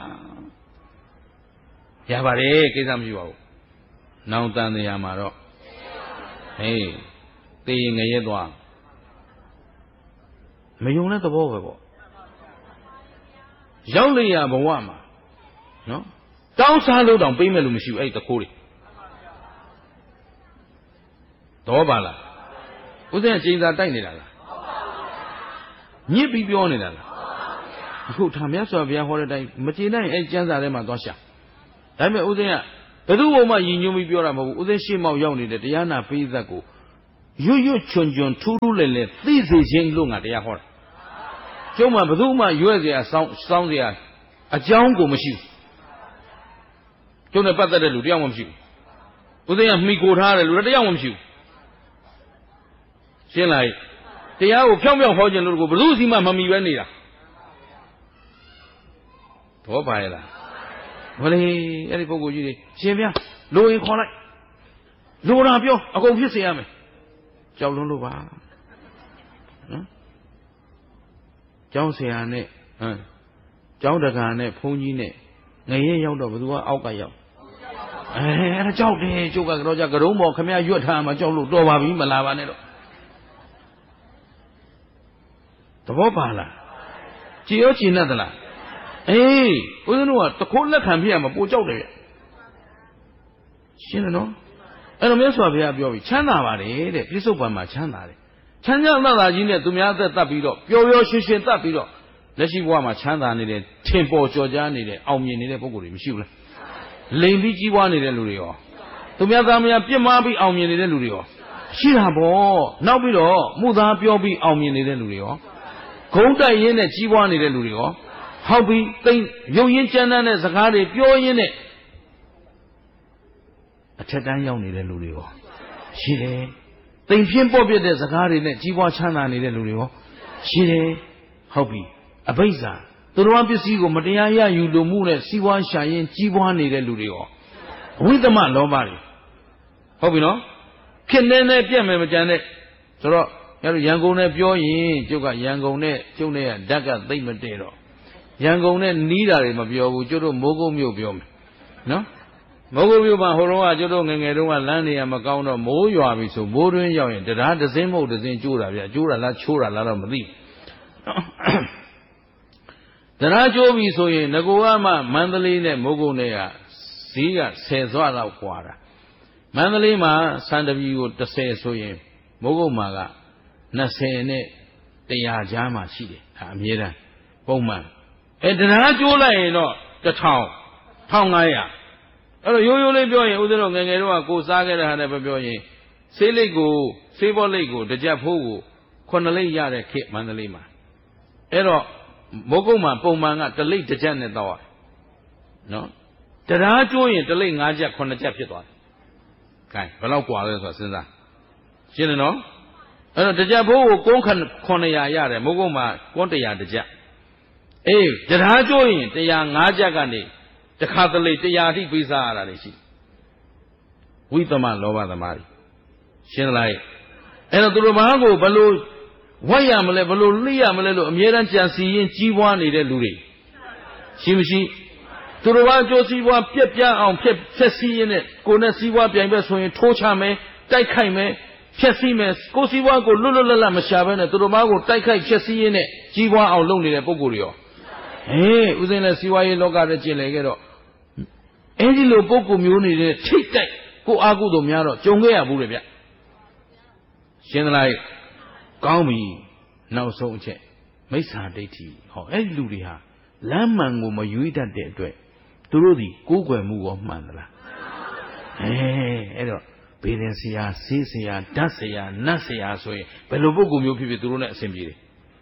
ရပါတယ်ကိစ္စမရှိပါဘူးနောင်တန်တရားမှာတော့ဟေးတေးငရဲသွားမယုံတဲ့သဘောပဲပေါ့ရောက်လျာဘဝမှာနော်တောင်းစားလို့တောင်ပေးမဲ့လို့မရှိဘူးအဲ့ဒီတခိုးတွေတော့ပါလားဦးဇင်းကချိန်သာတိုက်နေတာလားညစ်ပြီးပြောနေတာလားအခုထာမြတ်စွာဘုရားဟောတဲ့အတိုင်းမကျေနပ်ရင်အဲ့ကျမ်းစာထဲမှာသွားရှာဒါပေမဲ့ဦးဇင်းကဘယ်သူ့ဘုံမှယဉ်ညွှန်းပြီးပြောတာမဟုတ်ဘူးဦးဇင်းရှေ့မောက်ရောက်နေတဲ့တရားနာပိဿတ်ကိုရွတ်ချွန်ထူးထူးလဲလဲသိစေခြင်းလို့ငါတရားဟောတာကျုံးမှာဘယ်သူမှရွဲ့เสียစောင်းเสียအကြောင်းကိုမရှိဘူးကျုံးနဲ့ပတ်သက်တဲ့လူတယောက်မှမရှိဘူးဦးဇင်းကမှီကိုထားတယ်လူတယောက်မှမရှိဘူးရှင်းလိုက်တရားကိုဖြောင်းဖြောင်းဟောခြင်းလို့ကိုဘယ်သူစီမှမမှီပဲနေတာတော့ပါရဲ့လားဘယ်လေအဲ့ဒီပုဂ္ဂိုလ်ကြီးတွေရှင်ဗျာလိုရင်ခေါ်လိုက်လိုတာပြောအကုန်ဖြစ်စေရမယ်ကြောက်လွန်းလို့ပါနော်ကျောင်းဆရာနဲ့ကျောင်းတကာနဲ့ဘုန်းကြီးနဲ့ငရဲရောက်တော့ဘယ်သူကအောက်ကရောက်အဲ့ဒါကြောက်တယ်ကျုပ်ကတော့ကြကရုံးပေါ်ခမရရွတ်ထားမှကြောက်လို့တော်ပါပြီမလာပါနဲ့တော့သဘောပါလားကြည်ရောကြည်နဲ့သလားအေးဦးဇင်းတို့ကတခိုးလက်ခံပြရမှာပိုကြောက်တယ်ဗျရှင်းတယ်နော်အဲ့တော့မြတ်စွာဘုရားပြောပြီချမ်းသာပါတယ်တဲ့ပြစ္ဆုတ်ပံမှာချမ်းသာတယ်ချမ်းသာသာကြီးနဲ့သူများအသက်တတ်ပြီးတော့ပျော်ပျော်ရွှင်ရွှင်တတ်ပြီးတော့လက်ရှိဘဝမှာချမ်းသာနေတဲ့ထင်ပေါ်ကျော်ကြားနေတဲ့အောင်မြင်နေတဲ့ပုဂ္ဂိုလ်တွေမရှိဘူးလားလိန်ပြီးကြီးပွားနေတဲ့လူတွေရောသူများသားများပြစ်မှားပြီးအောင်မြင်နေတဲ့လူတွေရောရှိတာပေါ့နောက်ပြီးတော့မှုသားပြောပြီးအောင်မြင်နေတဲ့လူတွေရောဂုံးတိုက်ရင်းနဲ့ကြီးပွားနေတဲ့လူတွေရောဟောက်ပြီးသိရုပ်ရင်းကြမ်းတမ်းတဲ့စကားတွေပြောရင်းနဲ့အထက်တန်းရောက်နေတဲ့လူတွေရောရှိတယ်တိမ်ဖြင်းပေါ့ပြတဲ့စကားတွေနဲ့ကြီးပွားချမ်းသာနေတဲ့လူတွေရောရှိတယ်ဟုတ်ပြီအဘိဇ္ဇာသူတော်ပစ္စည်းကိုမတရားရယူလို့မှုနဲ့စီးပွားရှာရင်ကြီးပွားနေတဲ့လူတွေရောအဝိသမလောဘတွေဟုတ်ပြီနော်ဖြစ်နေနဲ့ပြက်မယ်မကြမ်းနဲ့ဆိုတော့အဲ့တော့ရန်ကုန်နဲ့ပြောရင်ကျုပ်ကရန်ကုန်နဲ့ကျုပ်နဲ့ကဓာတ်ကသိမ့်မတည့်တော့ရန်ကုန်နဲ့နီးတာတွေမပြောဘူးကျုပ်တို့မိုးကုတ်မြို့ပြောမယ်နော်မိုးကုတ်မြို့မှာဟိုတုန်းကကျုပ်တို့ငယ်ငယ်တုန်းကလမ်းနေရမကောင်းတော့မိုးရွာပြီဆိုမိုးတွင်းရောက်ရင်တရားတစ်စင်းမဟုတ်တစ်စင်းကျိုးတာဗျကျိုးတာလားချိုးတာလားတော့မသိတရားကျိုးပြီဆိုရင်ငကိုကမှမန္တလေးနဲ့မိုးကုတ်နဲ့ကဈေးက10စွလောက်กว่าတာမန္တလေးမှာစံတပီကို30ဆိုရင်မိုးကုတ်မှာက20နဲ့100ကြားမှာရှိတယ်ဒါအမြဲတမ်းပုံမှန်တရားကျိုးလိုက်ရင်တော့1000 1500အဲ့တော့ရိုးရိုးလေးပြောရင်ဦးဇင်းတို့ငယ်ငယ်တော့ကိုစားခဲ့တဲ့ဟာနဲ့ပြောရင်ဆေးလိပ်ကိုဆေးဘောလိပ်ကိုတစ်ကြက်ဖိုးကို9လိပ်ရတဲ့ခေတ်မန္တလေးမှာအဲ့တော့မိုးကုတ်မှာပုံမှန်ကတစ်လိပ်တစ်ကြက်နဲ့တော့နော်တရားကျိုးရင်တစ်လိပ်5ကြက်9ကြက်ဖြစ်သွားတယ်။ခိုင်းဘယ်လောက်กว่าလဲဆိုတာစဉ်းစားရှင်းတယ်နော်အဲ့တော့တစ်ကြက်ဖိုးကိုကုန်း900ရတယ်မိုးကုတ်မှာကုန်း100တစ်ကြက်အေးတရားကျိုးရင်100 5ကြက်ကနေတခါတလေ100အထိပေးစားရတာလေရှိဝိသမလောဘသမားတွေရှင်းလိုက်အဲ့တော့သူတို့ဘာကိုဘလို့ဝတ်ရမလဲဘလို့လိရမလဲလို့အမြဲတမ်းကြံစီရင်ကြီးပွားနေတဲ့လူတွေရှိမရှိသူတို့ဘာကြိုးစည်းပွားပြက်ပြအောင်ဖြက်စီးရင်နဲ့ကိုယ်နဲ့စည်းပွားပြိုင်ပဲဆိုရင်ထိုးချမယ်တိုက်ခိုက်မယ်ဖြက်စီးမယ်ကိုယ်စည်းပွားကိုလွတ်လွတ်လပ်လပ်မရှာဘဲနဲ့သူတို့ဘာကိုတိုက်ခိုက်ဖြက်စီးရင်နဲ့ကြီးပွားအောင်လုပ်နေတဲ့ပုံကိုယ်တွေရောဥစဉ်နဲ့စည်းဝါးရေးလောကထဲကျင်လည်ခဲ့တော့အဲ့ဒီလိုပုံကိုယ်မျိုးနေတဲ့ထိတ်တိုက်ကိုအာကုသို့များတော့ကြုံခဲ့ရဘူးလေဗျရှင်းသလားကောင်းပြီနောက်ဆုံးအချက်မိစ္ဆာဒိဋ္ဌိဟောအဲ့ဒီလူတွေဟာလမ်းမှန်ကိုမရွေးတတ်တဲ့အတွက်သူတို့ဒီကိုးကွယ်မှုရောမှန်သလားအဲ့တော့ဘေးရင်ဆရာဆေးဆရာဓာတ်ဆရာနတ်ဆရာဆိုရင်ဘယ်လိုပုံကိုယ်မျိုးဖြစ်ဖြစ်သူတို့နဲ့အဆင်ပြေတယ်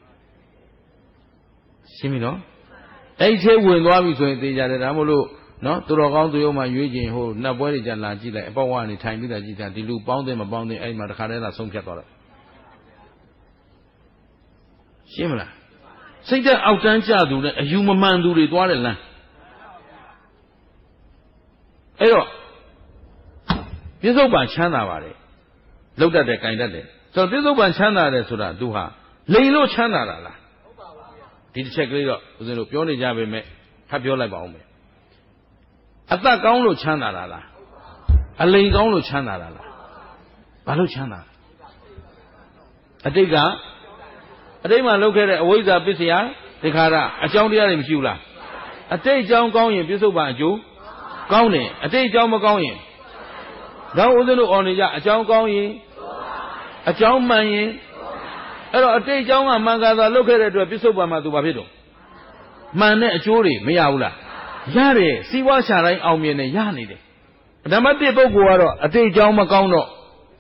ရှင်းပြီနော်အဲ့ဒီဝင်သွားပြီဆိုရင်သိကြတယ်ဒါမို့လို့နော်သူတော်ကောင်းသူရောမှရွေးခြင်းဟိုနတ်ပွဲတွေကြလာကြည့်လိုက်အပေါ့ဝကနေထိုင်ပြီးတာကြည့်တာဒီလူပေါင်းတယ်မပေါင်းတယ်အဲ့ဒီမှာတခါတည်းသာဆုံးဖြတ်သွားတယ်ရှင်းမလားစိတ်သက်အောက်တန်းကျသူနဲ့အယူမမှန်သူတွေသွားတယ်လမ်းအဲ့တော့ပြစ္ဆုတ်ပံချမ်းသာပါတယ်လောက်တတ်တယ်၊ကင်တတ်တယ်ဆိုတော့ပြစ္ဆုတ်ပံချမ်းသာတယ်ဆိုတာသူဟာလိန်လို့ချမ်းသာတာလားဟုတ်ပါပါဗျာဒီတစ်ချက်ကလေးတော့ဦးဇင်းတို့ပြောနေကြပေမဲ့ထပ်ပြောလိုက်ပါဦးမယ်အသက်ကောင်းလို့ချမ်းသာတာလားအလိန်ကောင်းလို့ချမ်းသာတာလားဘာလို့ချမ်းသာအတိတ်မှာလုပ်ခဲ့တဲ့အဝိဇ္ဇာပစ္စယသင်္ခါရအကြောင်းတရားတွေမရှိဘူးလားအတိတ်အကြောင်းကောင်းရင်ပြစ္ဆုတ်ပံအကျိုးကောင်းတယ်အတိတ်အကြောင်းမကောင်းရင်တော့ဦးဇင်းတို့အော်နေကြအကြောင်းကောင်းရင်အကြောင်းမှန်ရင်အဲ့တော့အတိတ်အကြောင်းကမှန်ကားသာလုပ်ခဲ့တဲ့အတွက်ပြစ္ဆုတ်ပံမှာသူဘာဖြစ်တော့မှန်တဲ့အကျိုးတွေမရဘူးလားရတယ်စီးပွားရှာတိုင်းအောင်မြင်နေရနေတယ်ဓမ္မတိပုဂ္ဂိုလ်ကတော့အတိတ်အကြောင်းမကောင်းတော့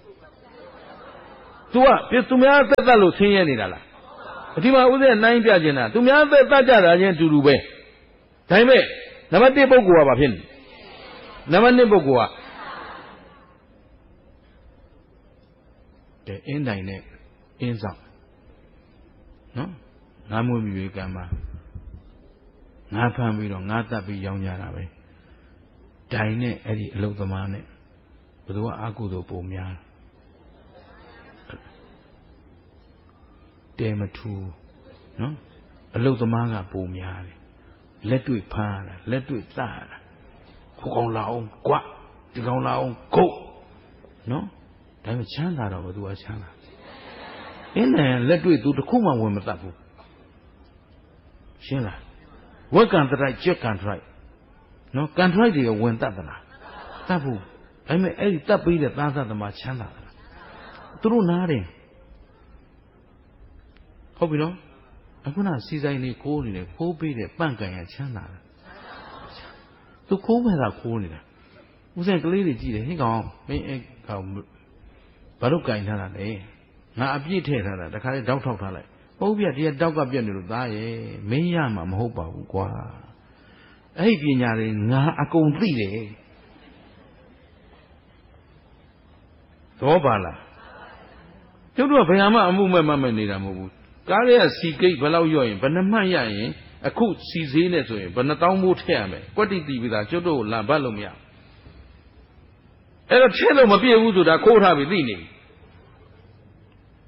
သူများသက်လို့ဆင်းရဲနေတာလားဒီမှာဦးဇင်းနိုင်ပြကျင်တာသူများသက်ကြတာချင်းအတူတူပဲဒါပေမဲ့နံပါတ်1ပုဂ္ဂိုလ်ကဘာဖြစ်နေနံပါတ်2ပုဂ္ဂိုလ်ကအင်းတိုင်နဲ့အင်းဆောင်နော်ငါးမွေးမြွေကံမှာငါးဖမ်းပြီးတော့ငါးတက်ပြီးရောင်းကြတာပဲတိုင်နဲ့အဲ့ဒီအလုသမားနဲ့ဘယ်သူကအာကုသို့ပုံများတဲမထူနော်အလုသမားကပုံများတယ်လက်တွေ့ဖမ်းရတာလက်တွေ့သတ်ရတာခိုးကောင်လာအောင်ကွာဒီကောင်လာအောင်ဂုတ်နော်ဒါပေမဲ့ချမ်းသာတော့ဘယ်သူကချမ်းသာအင်းနဲ့လက်တွေ့သူတခုမှဝင်မတတ်ဘူးရှင်းလားဝက်ကန်တရိုက်ကြက်ကန်တရိုက်နော်ကန်တရိုက်တွေကဝင်တတ်သလားတတ်ဘူးဒါပေမဲ့အဲ့ဒီတတ်ပြီးတဲ့သားသမားချမ်းသာတာသူတို့နားတယ်ဟုတ်ပြီနော်အခုနစီဆိုင်လေးခိုးနေတယ်ခိုးပေးတယ်ပန့်ကန်ရချမ်းသာတာသူခိုးမဲ့တာခိုးနေတာဦးစင်ကလေးတွေကြည့်တယ်ဟိကောင်မင်းအဲ့ကောင်ဘာလို့ကန်ထားတာလဲငါအပြည့်ထည့်ထားတာတခါလေးတောက်ထောက်ထားလိုက်ဟုတ်ပြဒီကတောက်ကပြက်နေလို့သားရဲ့မင်းရမှာမဟုတ်ပါဘူးကွာအဲ့ဒီပညာတွေငါအကုန်သိတယ်သဘောပါလားကျုပ်တို့ကဘယ်မှအမှုမဲ့နေတာမဟုတ်ဘူးကားရဲ့စီဂိတ်ဘယ်လောက်ရော့ရင်ဘယ်နှမှတ်ရရင်အခုစီဈေးနဲ့ဆိုရင်ဘယ်နှတောင်းမိုးထည့်ရမယ်ကွက်တိတီပြီးသားကျုပ်တို့ကိုလမ်းပတ်လို့မရအဲ့တော့ထည့်လို့မပြည့်ဘူးဆိုတာခိုးထားပြီးသိနေပြီ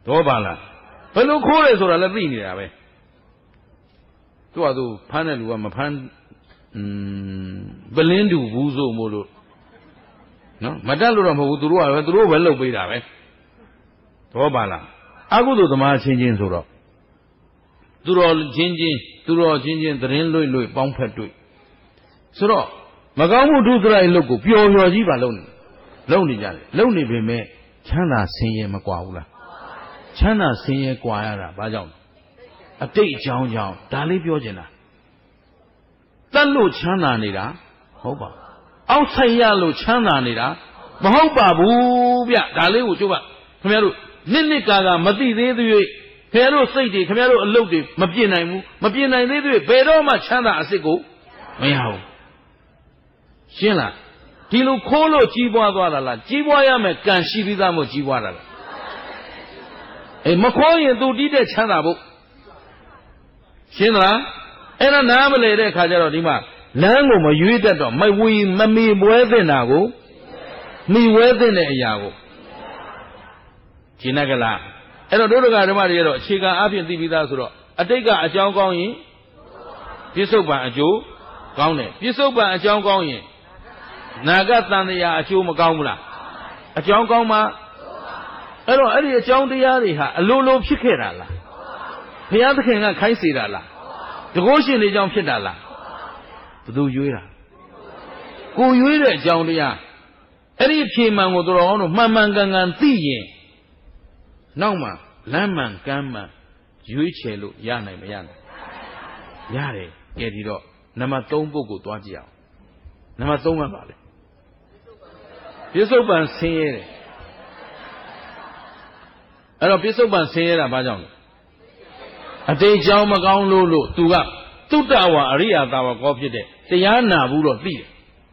တော့ပါလားဘယ်လိုခိုးလဲဆိုတာလည်းသိနေတာပဲသူကသူဖမ်းတဲ့လူကမဖမ်းပလင်းတူဘူးဆိုမို့လို့နော်မတက်လို့တော့မဟုတ်ဘူးသူတို့ပဲလှုပ်ပေးတာပဲတော့ပါလားအကုသိုလ်သမားချင်းချင်းဆိုတော့သူတော်ချင်းချင်းသတင်းလွတ်ပေါင်းဖက်တွေ့ဆိုတော့မကောင်းမှုဒုစရိုက်လုပ်ကိုပျော်ပျော်ကြီးပါလုပ်နေကြတယ်လုပ်နေပေမဲ့ချမ်းသာဆင်းရဲမကွာဘူးလားချမ်းသာဆင်းရဲကွာရတာဘာကြောင့်အတိတ်အကြောင်းကြောင့်ဒါလေးပြောချင်တာတတ်လို့ချမ်းသာနေတာဟုတ်ပါအောက်ဆိုင်ရလို့ချမ်းသာနေတာမဟုတ်ပါဘူးဗျဒါလေးကိုကျုပ်ကခင်ဗျားတို့နှစ်ကာမသိသေးသေး၍ခင်ဗျားတို့စိတ်တွေခင်ဗျားတို့အလုပ်တွေမပြည့်နိုင်ဘူးမပြည့်နိုင်သေးသေးဘယ်တော့မှချမ်းသာအစစ်ကိုမရဘူးရှင်းလားဒီလိုခိုးလို့ကြီးပွားသွားတာလားကြီးပွားရမယ်ကံရှိပြီးသားမို့ကြီးပွားတာလားအေးမခိုးရင်သူတီးတဲ့ချမ်းသာဖို့ရှင်းသလားအဲ့ဒါနားမလဲတဲ့ခါကျတော့ဒီမှာလမ်းကိုမရွေးတတ်တော့မမီပွဲတဲ့နာကိုမိဝဲတဲ့အရာကိုရှင်းကလားအဲ့တော့ဒုဒကဓမ္မတွေကတော့အခြေခံအဖြစ်သိပြီးသားဆိုတော့အတိတ်ကအကြောင်းကောင်းရင်ပြစ္ဆုတ်ပံအကျိုးကောင်းတယ်ပြစ္ဆုတ်ပံအကြောင်းကောင်းရင်နာဂတန်တရားအကျိုးမကောင်းဘူးလားအကြောင်းကောင်းမှအဲ့တော့အဲ့ဒီအကြောင်းတရားတွေဟာအလိုလိုဖြစ်ခဲ့တာလားဘုရားသခင်ကခိုင်းစေတာလားတကုရှင်တွေကြောင့်ဖြစ်တာလားဘယ်သူရွေးတာကိုရွေးတဲ့အကြောင်းတရားအဲ့ဒီဖြေမှန်ကိုတော်တော်တို့မှန်မှန်ကန်ကန်သိရင်နောက်မှလမ်းမှန်ကမ်းမှန်ရွေးချယ်လို့ရနိုင်မရနိုင်ရတယ်ကဲဒီတော့နံပါတ်3ပုဂ္ဂိုလ်သွားကြည့်အောင်နံပါတ်3ကပါလေပြစ္ဆုတ်ပံဆင်းရဲတယ်အဲ့တော့ပြစ္ဆုတ်ပံဆင်းရဲတာဘာကြောင့်လဲအတိတ်ကြောင့်မကောင်းလို့သူကသုတ္တဝါအရိယာသာဝကောဖြစ်တဲ့တရားနာဘူးတော့သိတယ်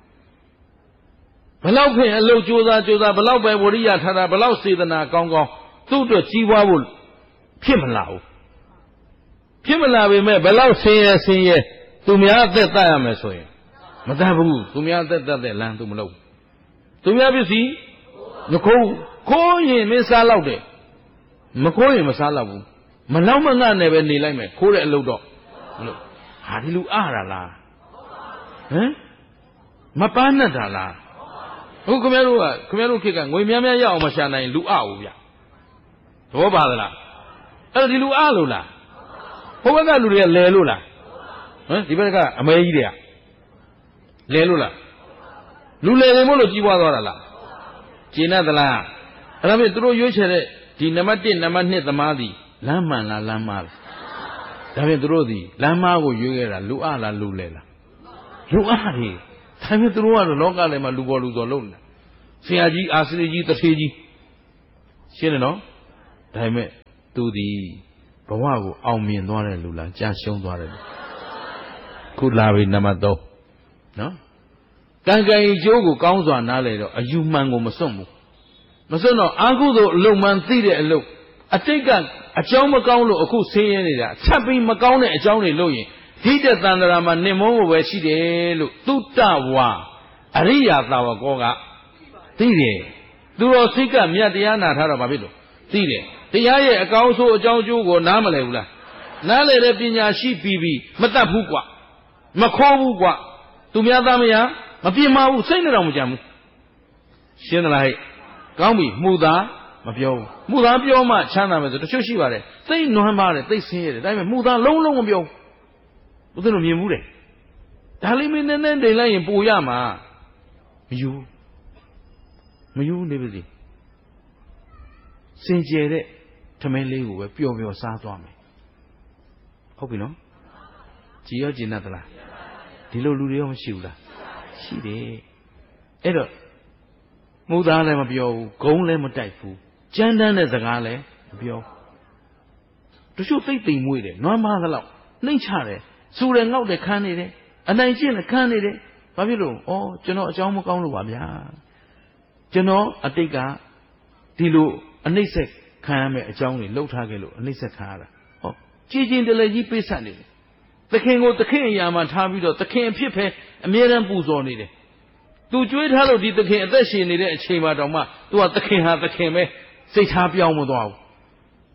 ဘလောက်ဖြင့်အလုပ်ကြိုးစားဘလောက်ပဲဝရိယထားတာဘလောက်စေတနာကောင်းသူ့အတွက်ကြီးပွားဖို့ဖြစ်မလာဘူးဖြစ်မလာပေမဲ့ဘလောက်ဆင်းရဲသူများအသက်တတ်ရမယ်ဆိုရင်မတတ်ဘူးသူများအသက်တတ်တဲ့လမ်းသူမလုပ်သူများပစ္စည်းမခိုးရင်မင်းစားလောက်တယ်မခိုးရင်မစားလောက်ဘူးမလောက်မငတ်နဲ့ပဲနေလိုက်မယ်ခိုးတဲ့အလုပ်တော့မလုပ်ဟာဒီလူအားတာလားဟမ်မပန်းနဲ့တာလားဟုတ်ခင်ဗျားတို့ခေတ်ကငွေများများရအောင်မရှာနိုင်လူအားဘူးဗျတော့ပါသလားအဲ့တော့ဒီလူအားလို့လားဟိုဘက်ကလူတွေကလဲလို့လားဟမ်ဒီဘက်ကအမဲကြီးတွေကလဲလို့လားလူလဲနေမို့လို့ကြီးပွားသွားတာလားကျင်သလားအဲ့ဒါဖြင့်သူတို့ရွေးချယ်တဲ့ဒီနံပါတ်1နံပါတ်2သမားသည်လမ်းမှန်လားလမ်းမှားလားဒါဖြင့်သူတို့သည်လမ်းမားကိုရွေးခဲ့တာလူအားလားလူလဲလားလူအားတွေဒါဖြင့်သူတို့ကတော့လောကထဲမှာလူပေါ်လူတော်လုံးနေတာဆရာကြီးအာစရိကြီးတထေကြီးရှင်းတယ်နော်ဒါပေမဲ့သူသည်ဘဝကိုအောင်မြင်သွားတဲ့လူလားကြာရှုံးသွားတယ်ခုလာပြီနံပါတ်3နော်ကံကံအကျိုးကိုကောင်းစွာနားလေတော့အယူမှန်ကိုမစွန့်ဘူးမစွန့်တော့အာဟုသောအလုံးမှန်သိတဲ့အလုံးအတိတ်ကအကြောင်းမကောင်းလို့အခုဆင်းရဲနေတာဆက်ပြီးမကောင်းတဲ့အကြောင်းတွေလို့ရင်ဒီတဲ့တန်ត្រာမှာနှင်မုန်းဖို့ပဲရှိတယ်လို့သုတ္တဝါအရိယာသာဝကောကသိတယ်သူတော်စိတ်ကမြတ်တရားနာထားတော့ဘာဖြစ်လို့သိတယ်တရားရဲ့အကောင်းဆုံးအကြောင်းကျိုးကိုနားမလည်ဘူးလားနားလည်တဲ့ပညာရှိပြီးမတတ်ဘူးကွာမခေါ်ဘူးကွာသူများသားမယားမပြင်းမဘူးစိတ်နဲ့တော့မကြံဘူးရှင်းသလားဟဲ့ကောင်းပြီမှုသားမပြောဘူးမှုသားပြောမှချမ်းသာမယ်ဆိုတချို့ရှိပါတယ်သိနွမ်းပါတယ်သိဆင်းရဲတယ်ဒါပေမဲ့မှုသားလုံးလုံးမပြောဘူးသူတို့မြင်ဘူးတယ်ဒါလေးမင်းနဲ့တိမ်လိုက်ရင်ပိုရမှာမယူနေပါစေစင်ကြယ်တဲ့ထမင်းလေးကိုပဲပျော်ပျော်စားသွားမယ်ဟုတ်ပြီနော်ကြည်ရောကျင်တတ်သလားဒီလိုလူတွေရောမရှိဘူးလားရှိတယ်အဲ့တော့မူသားလည်းမပြောဘူးဂုံးလည်းမတိုက်ဘူးကြမ်းတမ်းတဲ့စကားလည်းမပြောတချို့သိမ့်မွေးတယ်နွမ်းပါးသလောက်နှိမ့်ချတယ်စူတယ်ငေါက်တယ်ခန်းနေတယ်အနိုင်ကျင့်တယ်ခန်းနေတယ်ဘာဖြစ်လို့ကျွန်တော်အကြောင်းမကောင်းလို့ပါဗျာကျွန်တော်အတိတ်ကဒီလိုအနှိမ့်ဆက်ခံရမယ်အကြောင်းတွေလှုပ်ထားခဲ့လို့အနှိမ့်ဆက်ခံရတာကြည်ကျင်တလည်းကြီးပိတ်ဆက်နေတယ်သခင်ကိုသခင်အရာမှာထားပြီးတော့သခင်အဖြစ်ပဲအမြဲတမ်းပူဇော်နေတယ်သူကြွေးထားလို့ဒီသခင်အသက်ရှင်နေတဲ့အချိန်မှာတောင်မှသူကသခင်ဟာသခင်ပဲစိတ်ထားပြောင်းမသွားဘူး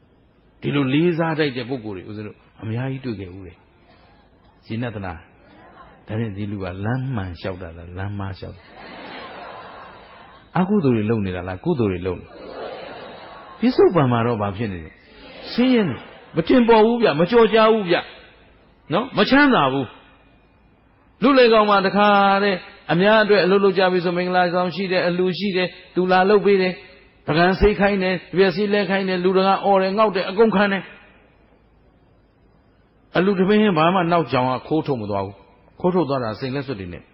ဒီလိုလေးစားတိုက်တဲ့ပုဂ္ဂိုလ်တွေဦးဇင်းတို့အများကြီးတွေ့ခဲ့ဦးတယ်ရှင်းသလားဒါနဲ့ဒီလူကလမ်းမှန်လျှောက်တာလားလမ်းမလျှောက်အကုသိုလ်တွေလုပ်နေတာလားကုသိုလ်တွေလုပ်နေပြစ္ဆုတ်ပံမှာတော့ဘာဖြစ်နေလဲဆင်းရဲနေမတင်ပေါ်ဘူးဗျမကြော်ကြားဘူးဗျနော်မချမ်းသာဘူးလူလေကောင်မှာတခါတဲ့အများအတွက်အလုပ်လုပ်ကြပြီဆိုမင်္ဂလာဆောင်ရှိတယ်အလူရှိတယ်သူလာလုပ်ပေးတယ်ပကံစိတ်ခိုင်းတယ်ပြည့်စည်လဲခိုင်းတယ်လူတကာအော်တယ်ငေါက်တယ်အကုန်ခံတယ်အလူတပင်းရင်ဘာမှနောက်ကြောင်ကခိုးထုတ်မသွားဘူးခိုးထုတ်သွားတာစိတ်လက်စွပ်တွေနဲ့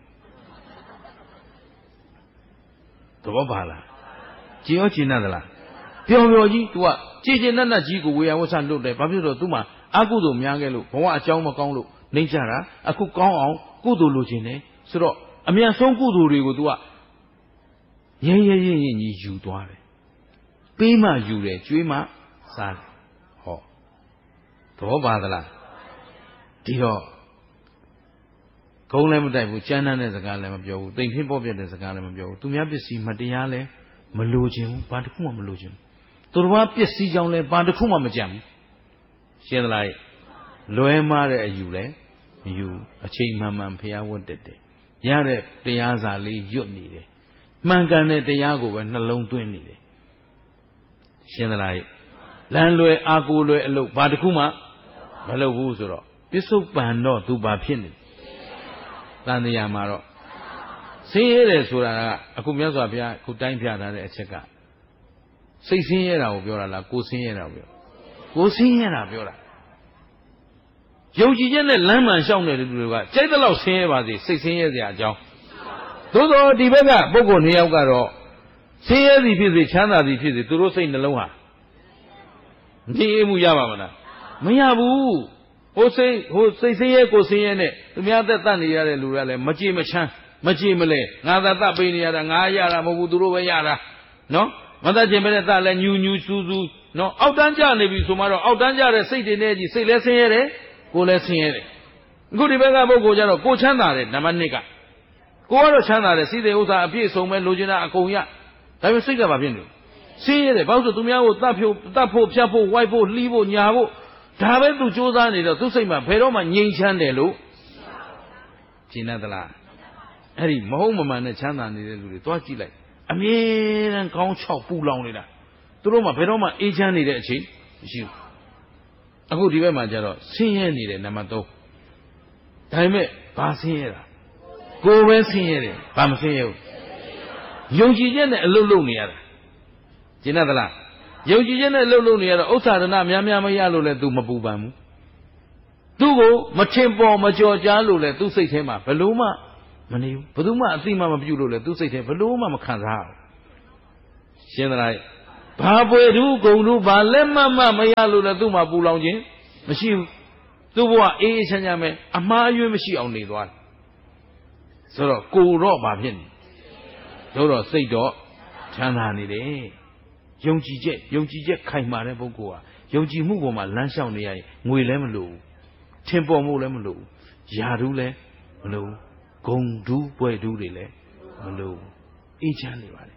သဘောပါလားကြည်ရောကြည်နတ်သလားပျော်ပျော်ကြီး तू ကကြည်ကြည်နတ်နတ်ကြီးကိုဝေယဝဆလွတ်တယ်ဘာဖြစ်လို့ तू မှာအကုသိုလ်များခဲ့လို့ဘဝအကြောင်းမကောင်းလို့နှိမ့်ကြတာအခုကောင်းအောင်ကုသိုလ်လိုချင်တယ်ဆိုတော့အမြန်ဆုံးကုသိုလ်တွေကို तू ကရဲရဲရဲရဲကြီးယူသွားတယ်ပေးမှယူတယ်ကျွေးမှစားတယ်ဟောသဘောပါသလားဒီတော့ကုန်းလည်းမတိုက်ဘူးကျမ်းမ်းတဲ့စကားလည်းမပြောဘူးတိမ်ဖြစ်ပေါ်ပြတဲ့စကားလည်းမပြောဘူးသူများပစ္စည်းမတရားလည်းမလိုချင်ဘူးဘာတစ်ခုမှမလိုချင်ဘူးသူတော်ဘာပစ္စည်းကြောင့်လည်းဘာတစ်ခုမှမကြံဘူးရှင်းသလားလွဲမားတဲ့အယူလည်းမယူအချိန်မှန်မှန်ဖျားဝတ်တက်တယ်ရတဲ့တရားစာလေးရွတ်နေတယ်မှန်ကန်တဲ့တရားကိုပဲနှလုံးသွင်းနေတယ်ရှင်းသလားလမ်းလွယ်အာကိုလွယ်အလုပ်ဘာတစ်ခုမှမလုပ်ဘူးဆိုတော့ပစ္စုပန်တော့သူဘာဖြစ်နေတန်တရားမှာတော့ဆင်းရဲတယ်ဆိုတာကအခုမြတ်စွာဘုရားခုတိုင်းပြထားတဲ့အချက်ကစိတ်ဆင်းရဲတာကိုပြောတာလားကိုယ်ဆင်းရဲတာကိုပြောကိုယ်ဆင်းရဲတာပြောတာယုံကြည်ချက်နဲ့လမ်းမှန်လျှောက်နေတဲ့လူတွေကကြိုက်တဲ့လောက်ဆင်းရဲပါစေစိတ်ဆင်းရဲစရာအကြောင်းသို့တော်ဒီဘက်ကပုဂ္ဂိုလ်နှစ်ယောက်ကတော့ဆင်းရဲသည်ဖြစ်စေချမ်းသာသည်ဖြစ်စေသူတို့စိတ်နှလုံးဟာငြိမ်အေးမှုရပါမလားမရဘူးဟိုစိတ်ဆင်းရဲကိုဆင်းရဲနဲ့သူများသက်တတ်နေရတဲ့လူတွေကလည်းမကြည်မချမ်းမကြည်မလဲငါသာတတ်ပေးနေရတာငါရတာမဟုတ်ဘူးသူတို့ပဲရတာနော်မတတ်ခြင်းပဲနဲ့တတ်လဲညူညူစူးစူးနော်အောက်တန်းကျနေပြီဆိုမှတော့အောက်တန်းကျတဲ့စိတ်တွေနဲ့ကြီးစိတ်လည်းဆင်းရဲတယ်ကိုယ်လည်းဆင်းရဲတယ်အခုဒီဘက်ကပုဂ္ဂိုလ်ကျတော့ကိုချမ်းသာတယ်နံပါတ်1ကကိုကတော့ချမ်းသာတယ်စီးတဲ့ဥစ္စာအပြည့်စုံပဲလိုချင်တာအကုန်ရဒါပေမဲ့စိတ်ကဘာဖြစ်နေလဲဆင်းရဲတယ်ဘာလို့ဆိုသူများကိုတတ်ဖို့ဖြတ်ဖို့ဝိုက်ဖို့လှီးဖို့ညာဖို့ဒါပဲသူစူးစမ်းနေတော့သူစိတ်မှာဘယ်တော့မှငြိမ်ချမ်းတယ်လို့ရှင်းသလားအဲ့ဒီမဟုတ်မမှန်နဲ့ချမ်းသာနေတဲ့လူတွေသွားကြည့်လိုက်အမြဲတမ်းခေါင်းချောက်ပူလောင်နေတာသူတို့မှဘယ်တော့မှအေးချမ်းနေတဲ့အချိန်မရှိဘူးအခုဒီဘက်မှာကျတော့ဆင်းရဲနေတယ်နံပါတ်3ဒါပေမဲ့ဘာဆင်းရဲတာကိုယ်ပဲဆင်းရဲတယ်ဘာမဆင်းရဲဘူးယုံကြည်ချက်နဲ့အလုပ်လုပ်နေရတာရှင်းသလားယုံကြည်ချက်နဲ့လှုပ်လို့နေရတော့ဥစ္စာဒနာများများမရလို့လဲ तू မပူပန်ဘူးသူ့ကိုမထင်ပေါ်မကြော်ကြားလို့လဲ तू စိတ်ထဲမှာဘလို့မှမနေဘူးဘယ်သူမှအသိမှမပြုလို့လဲ तू စိတ်ထဲဘလို့မှမခံစားဘူးရှင်းသလားဘာပွေတူးဂုံတူးဘာလက်မမရလို့လဲ तू မှပူလောင်ခြင်းမရှိဘူးသူ့ဘဝအေးအေးချမ်းချမ်းပဲအမှားအယွင်းမရှိအောင်နေသွားတယ်ဆိုတော့ကိုတော့ဘာဖြစ်နေတော့စိတ်တော့ချမ်းသာနေတယ်ယုံကြည်ချက်ခိုင်မာတဲ့ပုဂ္ဂိုလ်ဟာယုံကြည်မှုပေါ်မှာလမ်းလျှောက်နေရရင်ငွေလည်းမလိုဘူးထင်ပေါ်မှုလည်းမလိုဘူးယာဓုလည်းမလိုဘူးဂုံဓုပွဲဓုတွေလည်းမလိုဘူးအေးချမ်းနေပါလေ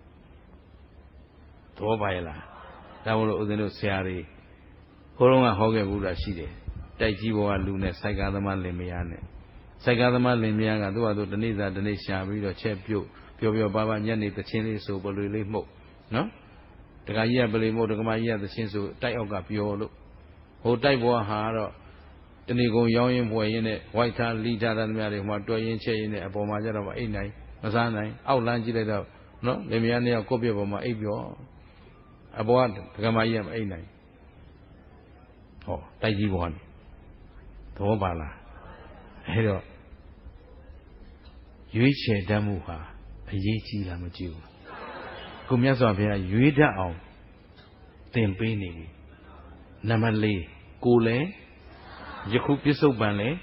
သဘောပါရဲ့လားဒါမို့လို့ဦးဇင်းတို့ဆရာတွေခေါင်းကဟောခဲ့ဘူးလားရှိတယ်တိုက်ကြီးဘောကလူနဲ့စိုက်ကားသမားလင်မယားနဲ့စိုက်ကားသမားလင်မယားကသူ့ဟာသူတနေ့စာတနေ့ရှာပြီးတော့ချက်ပြုတ်ပြောပါညနေတချင်းလေးဆိုပလွေလေးမှုတ်နော်တခါကြီးကပလီမို့တက္ကမကြီးကသချင်းဆိုတိုက်အောက်ကပြောလို့ဟိုတိုက်ဘောဟာတော့တဏီကုံရောင်းရင်ပွဲရင်နဲ့ဝိုက်ထားလီထားတဲ့များတွေဟိုမှာတွဲရင်ချက်ရင်နဲ့အပေါ်မှာကျတော့မအိတ်နိုင်မစားနိုင်အောက်လမ်းကြည့်လိုက်တော့နော်လင်မယားနှစ်ယောက်ကိုယ့်ပြပေါ်မှာအိတ်ပြောအပေါ်ကတက္ကမကြီးကမအိတ်နိုင်ဟောတိုက်ကြီးဘောနေသဘောပါလားအဲ့တော့ရွေးချယ်တတ်မှုဟာအရေးကြီးလားမကြည့်ဘူးကိုမြတ်စွာဘုရားရွေးတတ်အောင်သင်ပေးနေပြီနံပါတ်4ကိုလည်းယခုပြစ္ဆုတ်ပံလည်း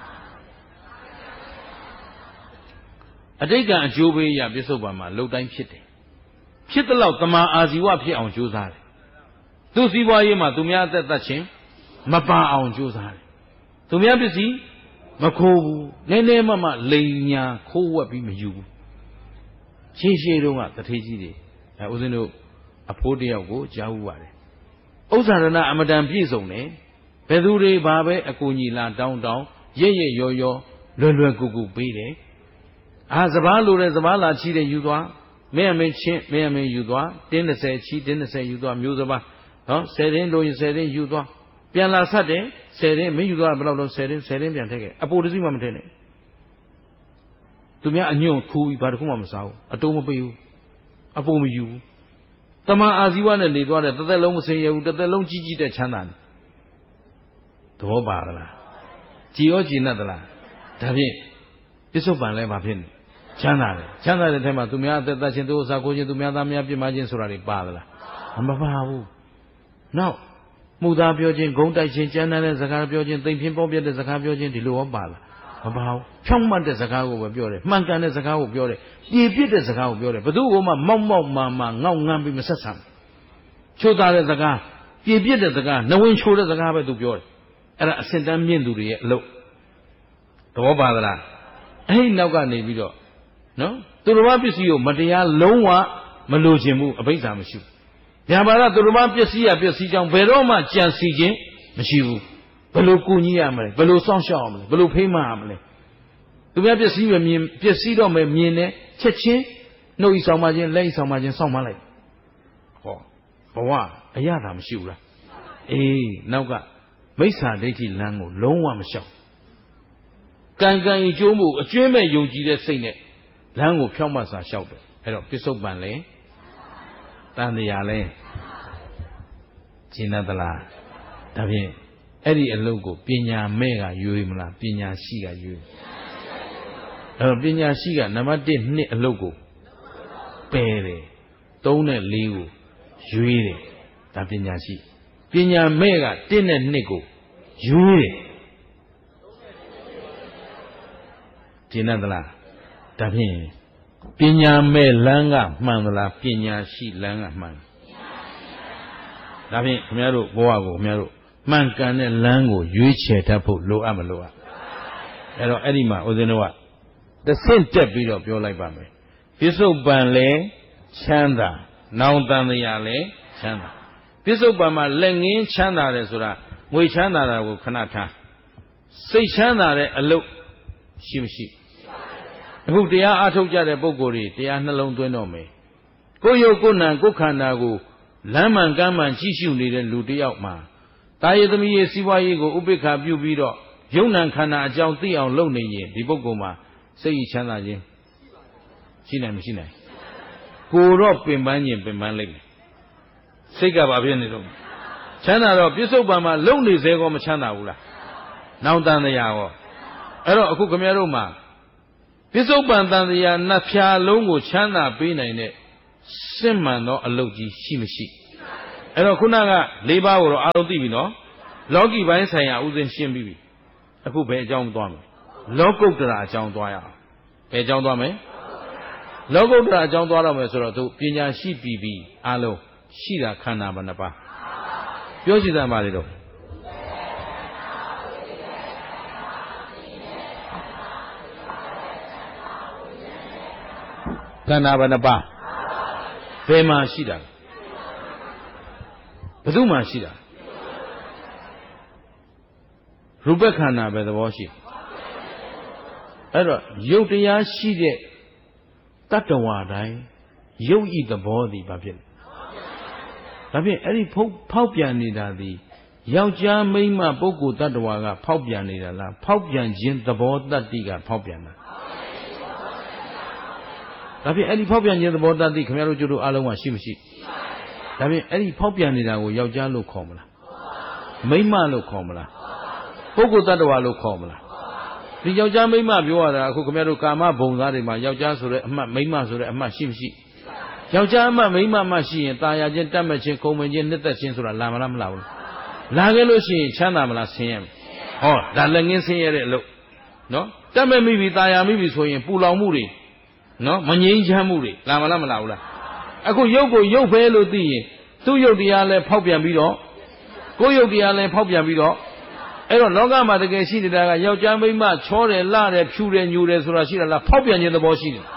အတိတ်ကအကျိုးပေးရပြစ္ဆုတ်ပံမှာလှုပ်တိုင်းဖြစ်တယ်ဖြစ်တဲ့လောက်တမာအာဇီဝဖြစ်အောင်ကြိုးစားတယ်သူစီးပွားရေးမှာသူများအသက်သက်ချင်းမပါအောင်ကြိုးစားတယ်သူများပစ္စည်းမခိုးဘူးနည်းနည်းမှလိန်ညာခိုးဝက်ပြီးမယူဘူးရှေးတုန်းကတထေးကြီးတွေဦးဇင်းတို့အဖိုးတယောက်ကိုကြားဥပါတယ်ဥစ္စာရဏအမတန်ပြည့်စုံတယ်ဘယ်သူတွေဘာပဲအကူညီလာတောင်းရဲရောလွယ်ကူကူပေးတယ်စပားလိုတဲ့စပားလာချီတဲ့ယူသွားမင်းမင်းချင်းမင်းမင်းယူသွားတင်း30ချီတင်း30ယူသွားမျိုးစပားနော်10တင်းလိုရင်10တင်းယူသွားပြန်လာဆက်တယ်10တင်းမင်းယူသွားဘယ်လောက်တော့10တင်းပြန်ထည့်ခဲ့အပိုတစီမှမထည့်နဲ့သူများအညွန့်ခူးပြီးဘာတစ်ခုမှမစားဘူးအတိုးမပေးဘူးအပိုမယူဘူးတမန်အာဇီဝနဲ့နေသွားတဲ့တစ်သက်လုံးမစင်ရဘူးတစ်သက်လုံးကြီးတဲ့ချမ်းသာတယ်သဘောပါလားကြည်ရောကြည်နဲ့သလားဒါဖြင့်ပစ္စုပန်လဲဘာဖြစ်နေချမ်းသာတဲ့ထဲမှာသူများအသက်သက်ချင်းသူဥစ္စာကိုချင်းသူများသားများပြစ်မှားခြင်းဆိုတာတွေပါသလားမပါဘူးနောက်မှုသားပြောခြင်းဂုံတိုက်ခြင်းကြမ်းတမ်းတဲ့စကားပြောခြင်းသိမ့်ဖြင်းပေါပြတဲ့စကားပြောခြင်းဒီလိုရောပါလားမပါဘူးဖြောင့်မတ်တဲ့စကားကိုပဲပြောတယ်မှန်ကန်တဲ့စကားကိုပြောတယ်ပြေပြစ်တဲ့စကားကိုပြောတယ်ဘယ်သူ့ကိုမှမောက်မာငေါက်ငန်းပြီးမဆက်ဆံချိုးသားတဲ့စကားပြေပြစ်တဲ့စကားနဝင်ချိုးတဲ့စကားပဲသူပြောတယ်အဲ့ဒါအစင်တန်းမြင့်သူတွေရဲ့အလုပ်သဘောပါသလားအဲ့ဒီနောက်ကနေပြီးတော့နော်သူတော်ဘာပစ္စည်းကိုမတရားလုံးဝမလိုချင်ဘူးအဘိဓါမရှိဘူး။ညာပါကသူတော်ဘာပစ္စည်းကြောင့်ဘယ်တော့မှကြံစီခြင်းမရှိဘူး။ဘယ်လိုကူညီရမလဲဘယ်လိုစောင့်ရှောက်ရမလဲဘယ်လိုဖိမ့်မရမလဲ။သူများပစ္စည်းပဲမြင်ပစ္စည်းတော့ပဲမြင်တယ်ချက်ချင်းနှုတ်ဤဆောင်မှချင်းလက်ဤဆောင်မှချင်းစောင့်မှလိုက်။ဟောဘဝအရသာမရှိဘူးလား။အေးနောက်ကမိစ္ဆာဒိဋ္ဌိလမ်းကိုလုံးဝမလျှောက်။ကံအကျိုးမှုအကျွမ်းမဲ့ယုံကြည်တဲ့စိတ်နဲ့လမ်းကိုဖြောင့်မတ်စွာလျှောက်တယ်အဲ့တော့ပစ္စုပန်လဲတန်တရားလဲရှင်းသလားဒါဖြင့်အဲ့ဒီအလုပ်ကိုပညာမဲ့ကရွေးမလားပညာရှိကရွေးအဲ့တော့ပညာရှိကနံပါတ်1 2အလုပ်ကိုပယ်တယ်3နဲ့4ကိုရွေးတယ်ဒါပညာရှိပညာမဲ့က1နဲ့2ကိုရွေးတယ်ရှင်းသလားဒါဖြင့်ပညာမဲ့လမ်းကမှန်သလားပညာရှိလမ်းကမှန်ဒါဖြင့်ခင်ဗျားတို့ဘဝကိုခင်ဗျားတို့မှန်ကန်တဲ့လမ်းကိုရွေးချယ်တတ်ဖို့လိုအပ်မလိုအပ်အဲ့တော့အဲ့ဒီမှာဦးဇင်းတို့ကတစ်ဆင့်တက်ပြီးတော့ပြောလိုက်ပါမယ်ပစ္စုပန်လဲချမ်းသာနောင်တန်တရားလဲချမ်းသာပစ္စုပန်မှာလက်ငင်းချမ်းသာတယ်ဆိုတာငွေချမ်းသာတာကိုခဏထားစိတ်ချမ်းသာတဲ့အလုပ်ရှိမရှိအခုတရားအားထုတ်ကြတဲ့ပုဂ္ဂိုလ်တွေတရားနှလုံးသွင်းတော့မယ်ကိုယ်ရုပ်ကိုယ်နာကိုယ်ခန္ဓာကိုလမ်းမှန်ကမ်းမှန်ကြည့်ရှုနေတဲ့လူတစ်ယောက်မှာတာယသမီးရဲ့စီးပွားရေးကိုဥပိ္ပခာပြုပြီးတော့ယုံ nant ခန္ဓာအကြောင်းသိအောင်လုပ်နေရင်ဒီပုဂ္ဂိုလ်မှာစိတ်ချမ်းသာခြင်းရှိနိုင်မရှိနိုင်ကိုယ်တော့ပင်ပန်းခြင်းပင်ပန်းလိုက်မယ်စိတ်ကဘာဖြစ်နေတော့ချမ်းသာတော့ပြစ္ဆုတ်ပံမှာလုံနေစေကောမချမ်းသာဘူးလားနောင်တန်တရားရောအဲ့တော့အခုခင်ဗျားတို့မှာပစ္စုပန်တန်တရားနှစ်ဖြာလုံးကိုချမ်းသာပေးနိုင်တဲ့စစ်မှန်သောအလုပ်ကြီးရှိမရှိအဲ့တော့ခုနက၄ပါးကိုတော့အားလုံးသိပြီနော်လောကီပိုင်းဆိုင်ရာဥစဉ်ရှင်းပြီးပြီအခုဘယ်အကြောင်းသွားမလဲလောကုတ္တရာအကြောင်းသွားရအောင်ဘယ်အကြောင်းသွားမလဲလောကုတ္တရာအကြောင်းသွားတော့မယ်ဆိုတော့သူပညာရှိပြီအားလုံးရှိတာခန္ဓာဘယ်နှပါပြောစီသမ်းပါလေတော့ခန္ဓာဘယ်နှပါဘယ်မှာရှိတာဘယ်သူမှရှိတာရူပခန္ဓာပဲသဘောရှိအဲ့တော့ရုပ်တရားရှိတဲ့တတ္တဝါတိုင်းရုပ်ဤသဘောသည်ဘာဖြစ်လဲဒါဖြင့်အဲ့ဒီဖောက်ပြန်နေတာသည်ယောက်ျားမိန်းမပုဂ္ဂိုလ်တ attva ကဖောက်ပြန်နေတာလားဖောက်ပြန်ခြင်းသဘောတတ္တိကဖောက်ပြန်တာဒါဖြင့်အဲ့ဒီဖောက်ပြန်ခြင်းသဘောတတ္တိခင်ဗျားတို့ကျတို့အားလုံးကရှိမရှိဒါဖြင့်အဲ့ဒီဖောက်ပြန်နေတာကိုယောက်ျားလို့ခေါ်မလားမိန်းမလို့ခေါ်မလားပုဂ္ဂိုလ်တ attva လို့ခေါ်မလားဒီယောက်ျားမိန်းမပြောရတာအခုခင်ဗျားတို့ကာမဘုံသားတွေမှာယောက်ျားဆိုတဲ့အမှတ်မိန်းမဆိုတဲ့အမှတ်ရှိမရှိယောက်ျားအမှတ်မိန်းမမှရှိရင်ตาရခြင်းတတ်မဲ့ခြင်းခုံမခြင်းနှစ်သက်ခြင်းဆိုတာလာမလားမလာဘူးလာခဲ့လို့ရှိရင်ချမ်းသာမလားဆင်းရဲဟောဒါလက်ငင်းဆင်းရဲတဲ့အလုပ်နော်တတ်မဲ့မိပြီตาရမိပြီဆိုရင်ပူလောင်မှုတွေနော်မငြိမ်းချမ်းမှုတွေလာမလားမလာဘူးလားအခုရုပ်ကိုရုပ်ပဲလို့သိရင်သူ့ရုပ်တရားလည်းဖောက်ပြန်ပြီးတော့ကိုယ်ရုပ်တရားလည်းဖောက်ပြန်ပြီးတော့အဲ့တော့လောကမှာတကယ်ရှိနေတာကယောက်ျားမိန်းမချောတယ်လှတယ်ဖြူတယ်ညူတယ်ဆိုတာရှိတာလားဖောက်ပြန်ခြင်းသဘောရှိတယ်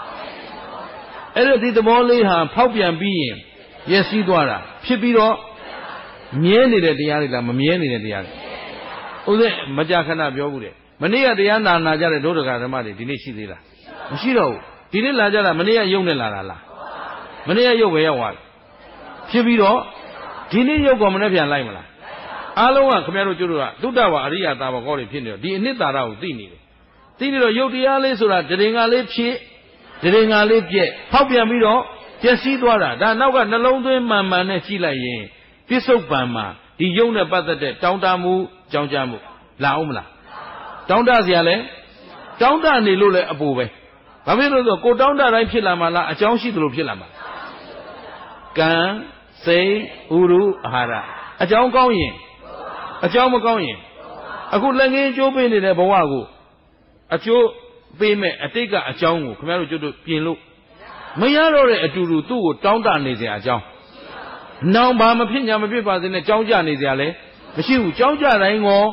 အဲ့တော့ဒီသဘောလေးဟာဖောက်ပြန်ပြီးရင်ရည်စည်းသွားတာဖြစ်ပြီးတော့မြဲနေတဲ့တရားတွေလားမမြဲနေတဲ့တရားတွေဥစဉ်မကြာခဏပြောဘူးတဲ့မနေ့ကတရားနာကြတဲ့ဒုဒကဓမ္မတွေဒီနေ့ရှိသေးလားမရှိတော့ဘူးဒီနေ့လာကြတာမနေ့ကယုံနဲ့လာတာလားမနေ့ကယုံပဲရောက်သွားဖြစ်ပြီးတော့ဒီနေ့ယုံကမနဲ့ပြန်လိုက်မလားအားလုံးကခင်ဗျားတို့ကျွတ်တို့ကတုဒ္ဒဝါအရိယတာဘောကောတွေဖြစ်နေတော့ဒီအနှစ်သာရကိုသိနေတယ်သိနေတော့ယုတ်တရားလေးဆိုတာတရင်္ဂါလေးဖြစ်တရင်္ဂါလေးပြက်ဖောက်ပြန်ပြီးတော့ပျက်စီးသွားတာဒါနောက်ကနှလုံးသွင်းမှန်မှန်နဲ့ကြည့်လိုက်ရင်ပြစ္ဆုတ်ပံမှာဒီယုံနဲ့ပတ်သက်တဲ့တောင်းတမှုကြောင်းကြမှုလာအောင်မလားတောင်းတစရာလဲတောင်းတနေလို့လဲအပူပဲဘာဖြစ်လို့ဆိုကိုတောင်းတတိုင်းဖြစ်လာမှလားအကြောင်းရှိသလိုဖြစ်လာမှာကံစိတ်ဥရုအာဟာရအကြောင်းကောင်းရင်အကြောင်းမကောင်းရင်အခုလက်ငင်းကျိုးပေးနေတဲ့ဘဝကိုအကျိုးပေးမဲ့အတိတ်ကအကြောင်းကိုခင်ဗျားတို့ကျွတ်တို့ပြင်လို့မရတော့တဲ့အတူတူသူ့ကိုတောင်းတနေစရာအကြောင်းနောင်ဘာမဖြစ်ညာမဖြစ်ပါစေနဲ့ကြောင်းကြနေစရာလဲမရှိဘူးကြောင်းကြတိုင်းကို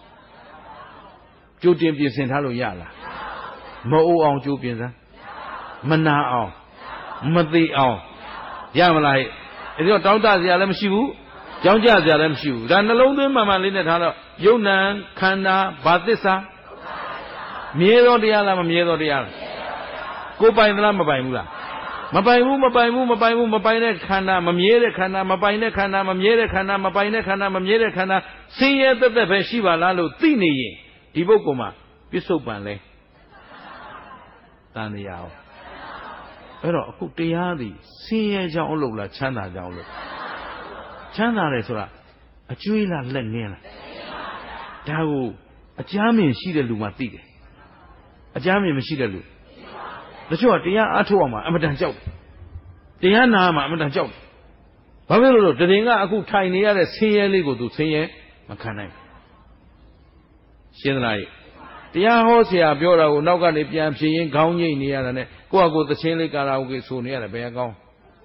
ကြိုတင်ပြင်ဆင်ထားလို့ရလားမအိုးအောင်ကြိုပြင်စမ်းမနာအောင်မသေးအောင်ရမလားအဲ့တော့တောင်းတစရာလည်းမရှိဘူးကြောင်းကြစရာလည်းမရှိဘူးဒါနှလုံးသွင်းမှန်မှန်လေးနဲ့ထားတော့ယုံ nant ခန္ဓာဘာသစ္စာမြဲသောတရားလားမမြဲသောတရားလားကိုပိုင်သလားမပိုင်ဘူးလားမပိုင်ဘူးမပိုင်ဘူးမပိုင်ဘူးမပိုင်တဲ့ခန္ဓာမမြဲတဲ့ခန္ဓာမပိုင်တဲ့ခန္ဓာမမြဲတဲ့ခန္ဓာမပိုင်တဲ့ခန္ဓာမမြဲတဲ့ခန္ဓာဆင်းရဲသက်သက်ပဲရှိပါလားလို့သိနေရင်ဒီပုဂ္ဂိုလ်မှာပြစ္ဆုတ်ပံလဲတန်တရားအောင်အဲ့တော့အခုတရားသည်ဆင်းရဲကြောင်းအလုပ်လားချမ်းသာကြောင်းလို့ချမ်းသာတယ်ဆိုတာအကျွေးလားလက်ငင်းလားဒါကိုအကြမ်းမြင်ရှိတဲ့လူမှသိတယ်အကြမ်းမြင်မရှိတဲ့လူတချို့ကတရားအားထုတ်အောင်မှာအမတန်ကြောက်တယ်တရားနာမှာအမတန်ကြောက်တယ်ဘာဖြစ်လို့လဲတရင်ကအခုထိုင်နေရတဲ့ဆင်းရဲလေးကိုသူဆင်းရဲမခံနိုင်ဘူးရှင်းသလားတရားဟောဆရာပြောတာကိုနောက်ကနေပြန်ဖြေရင်ခေါင်းငိတ်နေရတာနဲ့ကိုယ့်အကိုသချင်းလေးကာရာအိုကေဆိုနေရတယ်ဘယ်ကောင်း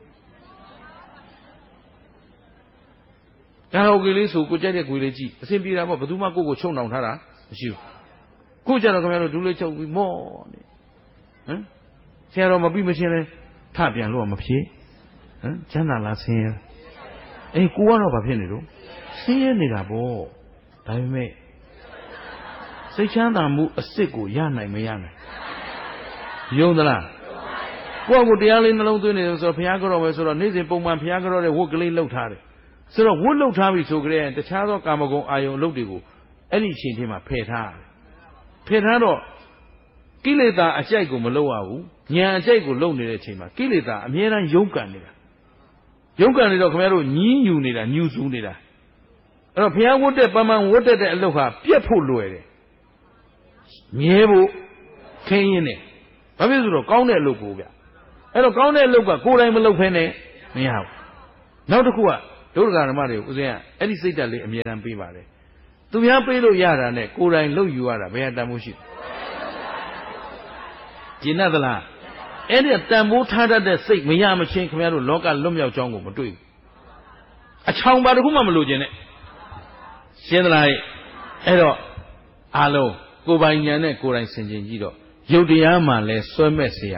ကာရာအိုကေလေးဆိုကိုကြိုက်တဲ့ခွေလေးကြည့်အဆင်ပြေတာပေါ့ဘယ်သူမှကိုယ့်ကိုချုံနှောင်ထားတာမရှိဘူးခုကျတော့ခင်ဗျားတို့ဒူးလေးချုပ်ပြီးမော့နေဟမ်ဆရာတော်မပြီးမချင်းလဲထပြန်လို့မဖြေဟမ်ချမ်းသာလားဆင်းရဲအေးကိုကတော့ဘာဖြစ်နေလို့ဆင်းရဲနေတာပေါ့ဒါပေမဲ့စိတ်ချမ်းသာမှုအစစ်ကိုရနိုင်မရနိုင်ယုံသလားကိုယ့်ကိုတရားလေးနှလုံးသွင်းနေတယ်ဆိုတော့ဘုရားကြောပဲဆိုတော့နေ့စဉ်ပုံမှန်ဘုရားကြောတဲ့ဝတ်ကလေးလှုပ်ထားတယ်ဆိုတော့ဝတ်လှုပ်ထားပြီဆိုကြတဲ့တခြားသောကာမဂုဏ်အာယုံအလုပ်တွေကိုအဲ့ဒီအချိန်ချင်းမှာဖယ်ထားတယ်ဖယ်ထားတော့ကိလေသာအကြိုက်ကိုမလုပ်ရဘူးဉာဏ်အကြိုက်ကိုလုပ်နေတဲ့အချိန်မှာကိလေသာအမြဲတမ်းရုန်းကန်နေတာရုန်းကန်နေတော့ခင်ဗျားတို့ညင်းညူနေတာညူစူးနေတာအဲ့တော့ဘုရားဝတ်တဲ့ပန်းပန်းဝတ်တဲ့အလုပ်ဟာပြက်ဖို့လွယ်တယ်မြဲဖို့ခင်းရင်းတယ်ဘာဖြစ်လို့ဆိုတော့ကောင်းတဲ့အလုပ်ကိုဗျအဲ့တော့ကောင်းတဲ့အလုပ်ကကိုယ်တိုင်မလုပ်ဖ ೇನೆ မရဘူးနောက်တစ်ခုကဒုဒကာဓမ္မတွေကိုဦးဇင်းကအဲ့ဒီစိတ်ဓာတ်လေးအမြဲတမ်းပေးပါတယ်သူများပေးလို့ရတာနဲ့ကိုယ်တိုင်လုပ်ယူရတာဘယ်အတန်မိုးရှိကျင်တ်သလားအဲ့ဒီတန်ဖိုးထားတတ်တဲ့စိတ်မရမချင်းခင်ဗျားတို့လောကလွတ်မြောက်ကြောင်းကိုမတွေ့ဘူးအချောင်ပါတခုမှမလိုချင်နဲ့ရှင်းသလားအဲ့တော့အားလုံးကိုယ်ပိုင်ဉာဏ်နဲ့ကိုယ်တိုင်ဆင်ခြင်ကြည့်တော့ယုတ်တရားမှလည်းဆွဲမဲ့เสีย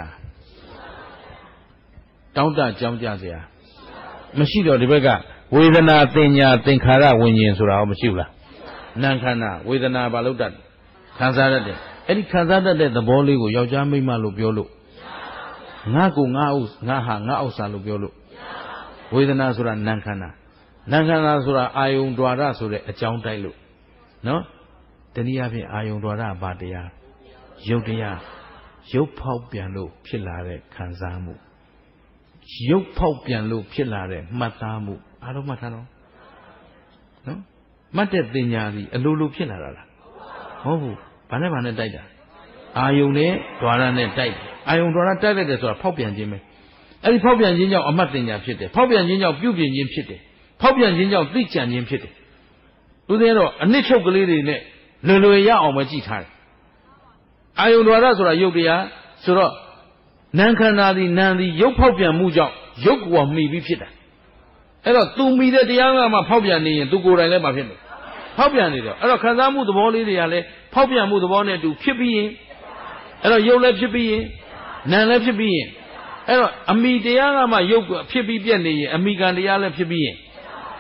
တောင်းတကြောင်းကြเสียမရှိတော့ဒီဘက်ကဝေဒနာတင်ညာသင်္ခါရဝิญဉ်ဆိုတာမရှိဘူးလားနာမ်ခန္ဓာဝေဒနာဘာလို့တတ်ခံစားတတ်တယ်အဲ့ဒီခံစားတတ်တဲ့သဘောလေးကိုယောက်ျားမိန်းမလို့ပြောလို့ငါကိုငါဥငါဟာငါဥစ္စာလို့ပြောလို့ဝေဒနာဆိုတာနာမ်ခန္ဓာနာမ်ခန္ဓာဆိုတာအာယုံ द्वार ဆိုတဲ့အကြောင်းတိုက်လို့နော်တနည်းအားဖြင့်အာယုံ द्वार ဘာတရားရုပ်တရားရုပ်ဖောက်ပြန်လို့ဖြစ်လာတဲ့ခံစားမှုရုပ်ဖောက်ပြန်လို့ဖြစ်လာတဲ့မှတ်သားမှုအားလုံးမှတ်ထားတော့နော်မှတ်တဲ့တင်ညာစီအလိုလိုဖြစ်လာတာလားမဟုတ်ဘူးဘာနဲ့တိုက်တာအာယုံနဲ့ द्वार နဲ့တိုက်အာယုံ द्वार တိုက်လိုက်တယ်ဆိုတာဖောက်ပြန်ခြင်းပဲအဲ့ဒီဖောက်ပြန်ခြင်းကြောင့်အမှတ်တင်ညာဖြစ်တယ်ဖောက်ပြန်ခြင်းကြောင့်ပြုပြင်ခြင်းဖြစ်တယ်ဖောက်ပြန်ခြင်းကြောင့်သိကြံခြင်းဖြစ်တယ်သူတွေကတော့အနစ်ချုပ်ကလေးတွေနဲ့လွယ်ရအောင်ပဲကြည့်ထားတယ်အာယုံ द्वार ဆိုတာရုပ်တရားဆိုတော့နာမ်ခန္ဓာသည်နာမ်သည်ရုပ်ဖောက်ပြန်မှုကြောင့်ရုပ်ကိုမှီပြီးဖြစ်တာအဲ့တော့သူမှီတဲ့တရားကမှဖောက်ပြန်နေရင်သူကိုယ်တိုင်လည်းမဖြစ်ဘူးဖောက်ပြန်နေတော့အဲ့တော့ခံစားမှုသဘောလေးတွေကလည်းဖောက်ပြန်မှုသဘောနဲ့တူဖြစ်ပြီးရင်အဲ့တော့ရုပ်လည်းဖြစ်ပြီးရင်နာမ်လည်းဖြစ်ပြီးရင်အဲ့တော့အမိတရားကမှရုပ်ဖြစ်ပြီးပြက်နေရင်အမိကံတရားလည်းဖြစ်ပြီးရင်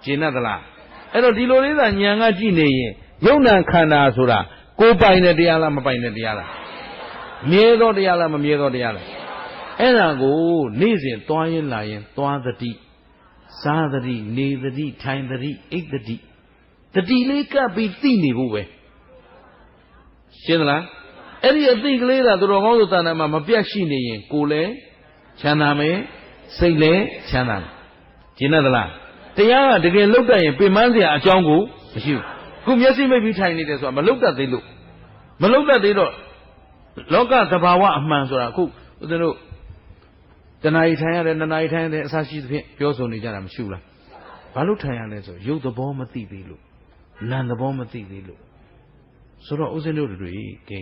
ကျင့်တတ်လားအဲ့တော့ဒီလိုလေးသာဉာဏ်ကကြည့်နေရင်ယုံနာခန္ဓာဆိုတာကိုယ်ပိုင်တဲ့တရားလားမပိုင်တဲ့တရားလားမြဲသောတရားလားမမြဲသောတရားလားအဲ့ဒါကိုနေ့စဉ်သွားရင်လာရင်သွားသတိစားသတိနေသတိထိုင်သတိအိပ်သတိတတိလေးကပ်ပြီးသိနေဖို့ပဲရှင်းသလားအဲ့ဒီအသိကလေးသာသူတော်ကောင်းတို့တဏ္ဍာမှာမပြတ်ရှိနေရင်ကိုယ်လည်းချမ်းသာမယ်စိတ်လည်းချမ်းသာမယ်ရှင်းသလားတရားကတကယ်လုတ်တတ်ရင်ပင်ပန်းစရာအကြောင်းကိုမရှိဘူးခုမျက်စိမိတ်ပြီးထိုင်နေတယ်ဆိုတာမလုတ်တတ်သေးလို့မလုတ်တတ်သေးတော့လောကသဘာဝအမှန်ဆိုတာအခုဦးဇင်းတို့တဏှာကြီးထိုင်ရတယ်နှစ်နာရီထိုင်ရတယ်အစရှိသဖြင့်ပြောဆိုနေကြတာမရှိဘူးလားဘာလို့ထိုင်ရလဲဆိုရုပ်သဘောမသိသေးလို့နာမ်သဘောမသိသေးလို့ဆိုတော့ဦးဇင်းတို့တွေကဲ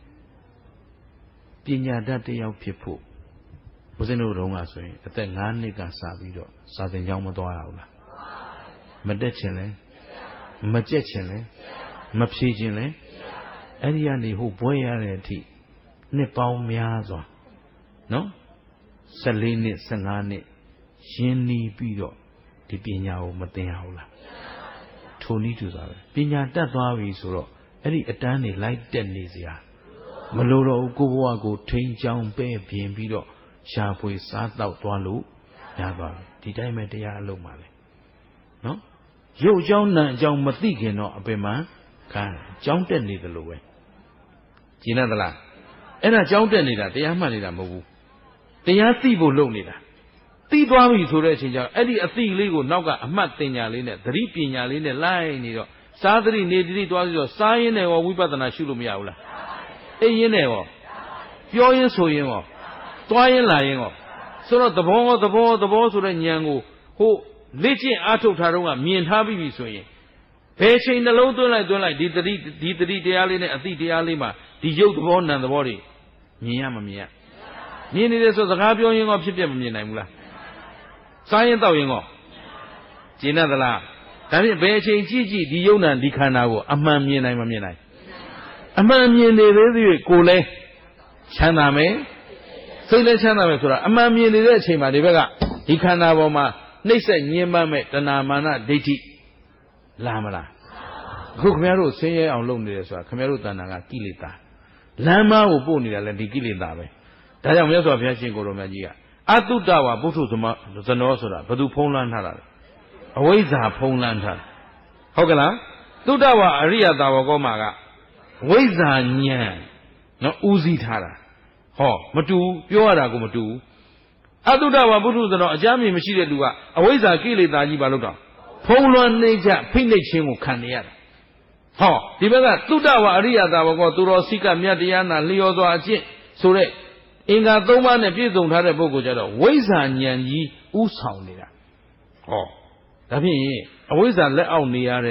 ပညာတတ်တစ်ယောက်ဖြစ်ဖို့ဦးဇင်းတို့တုန်းကဆိုရင်အသက်9နှစ်ကစပြီးတော့စာသင်ကျောင်းမသွားရဘူးလားမတက်ချင်လဲမကြက်ချင်လဲမဖြေချင်လဲအဲ့ဒီကနေဟိုဘွဲရတဲ့အထိနှစ်ပေါင်းများစွာနော်14နှစ်15နှစ်ရင်းနှီးပြီးတော့ဒီပညာကိုမသင်ရဘူးလားထိုနည်းတူစွာပဲပညာတတ်သွားပြီဆိုတော့အဲ့ဒီအတန်းနေလိုက်တက်နေစရာမလိုတော့ဘူးကိုဘဝကိုထိန်ချောင်းပဲ့ပြင်ပြီးတော့ရှားဖွေစားတော့သွားလို့ရသွားပြီဒီတိုင်းပဲတရားအလုံးပါလေနော်ရုပ်အကြောင်းနာမ်အကြောင်းမသိခင်တော့အပင်မှခံကြောင်းတက်နေတယ်လို့ပဲကျင်သလားအဲ့ဒါကြောင်းတက်နေတာတရားမှတ်နေတာမဟုတ်ဘူးတရားသိဖို့လုပ်နေတာသိသွားပြီဆိုတဲ့အချိန်ကျတော့အဲ့ဒီအသိလေးကိုနောက်ကအမှတ်တင်ညာလေးနဲ့သတိပညာလေးနဲ့လိုက်နေတော့စားသတိနေသတိသွားပြီးတော့စားရင်းနဲ့ရောဝိပဿနာရှုလို့မရဘူးလားအိပ်ရင်းနဲ့ရောပြောရင်းဆိုရင်းရောသွားရင်းလာရင်းရောဆိုတော့သဘောဆိုတဲ့ဉာဏ်ကိုဟိုလေ့ကျင့်အားထုတ်ထားတော့ကမြင်ထားပြီဆိုရင်ဘယ်ချိန်နှလုံးသွင်းလိုက်ဒီသတိတရားလေးနဲ့အသိတရားလေးမှာဒီရုပ်သဘောနာမ်သဘောတွေမြင်ရမမြင်ရမြင်နေတယ်ဆိုစကားပြောရင်ရောဖြစ်ပြမမြင်နိုင်ဘူးလားစားရင်တောက်ရင်ရောကျင်သလားဒါဖြင့်ဘယ်အချိန်ကြည့်ဒီယုံနာဒီခန္ဓာကိုအမှန်မြင်နိုင်မမြင်နိုင်အမှန်မြင်နေသေးသေးကိုယ်လဲချမ်းသာမယ်စိတ်လည်းချမ်းသာမယ်ဆိုတာအမှန်မြင်နေတဲ့အချိန်မှာဒီဘက်ကဒီခန္ဓာပေါ်မှာနှိမ့်ဆက်ညှင်းပန်းမဲ့တဏမာနဒိဋ္ဌိလာမလားအခုခင်ဗျားတို့ဆင်းရဲအောင်လုပ်နေတယ်ဆိုတာခင်ဗျားတို့တဏ္ဍာကကိလေသာလမ်းမကိုပို့နေတာလည်းဒီကိလေသာပဲဒါကြောင့်မြတ်စွာဘုရားရှင်ကိုယ်တော်မြတ်ကြီးကအတုတ္တဝါပုထုဇနောဆိုတာဘယ်သူဖုံးလွှမ်းထားတာလဲအဝိဇ္ဇာဖုံးလွှမ်းထားဟုတ်ကလားတုတ္တဝါအရိယသာဝကောမှာကဝိဇ္ဇာဉာဏ်နော်ဦးစီးထားတာဟောမတူပြောရတာကိုမတူအတုတ္တဝါပုထုဇနောအကြမ်းမြင်မရှိတဲ့လူကအဝိဇ္ဇာကိလေသာကြီးဘာလို့တော့ဖုံးလွှမ်းနေကြဖိနှိပ်ခြင်းကိုခံနေရတာဟောဒီဘက်ကတုတ္တဝါအရိယသာဝကောသူတော်စိကမြတ်တရားနာလျော်စွာအကျင့်ဆိုတဲ့အင်္ဂါ၃ပါးနဲ့ပြည့်စုံထားတဲ့ပုဂ္ဂိုလ်ကြတော့ဝိဇ္ဇာဉာဏ်ကြီးဥဆောင်နေတာဟောဒါဖြင့်အဝိဇ္ဇာလက်အောက်နေရတဲ့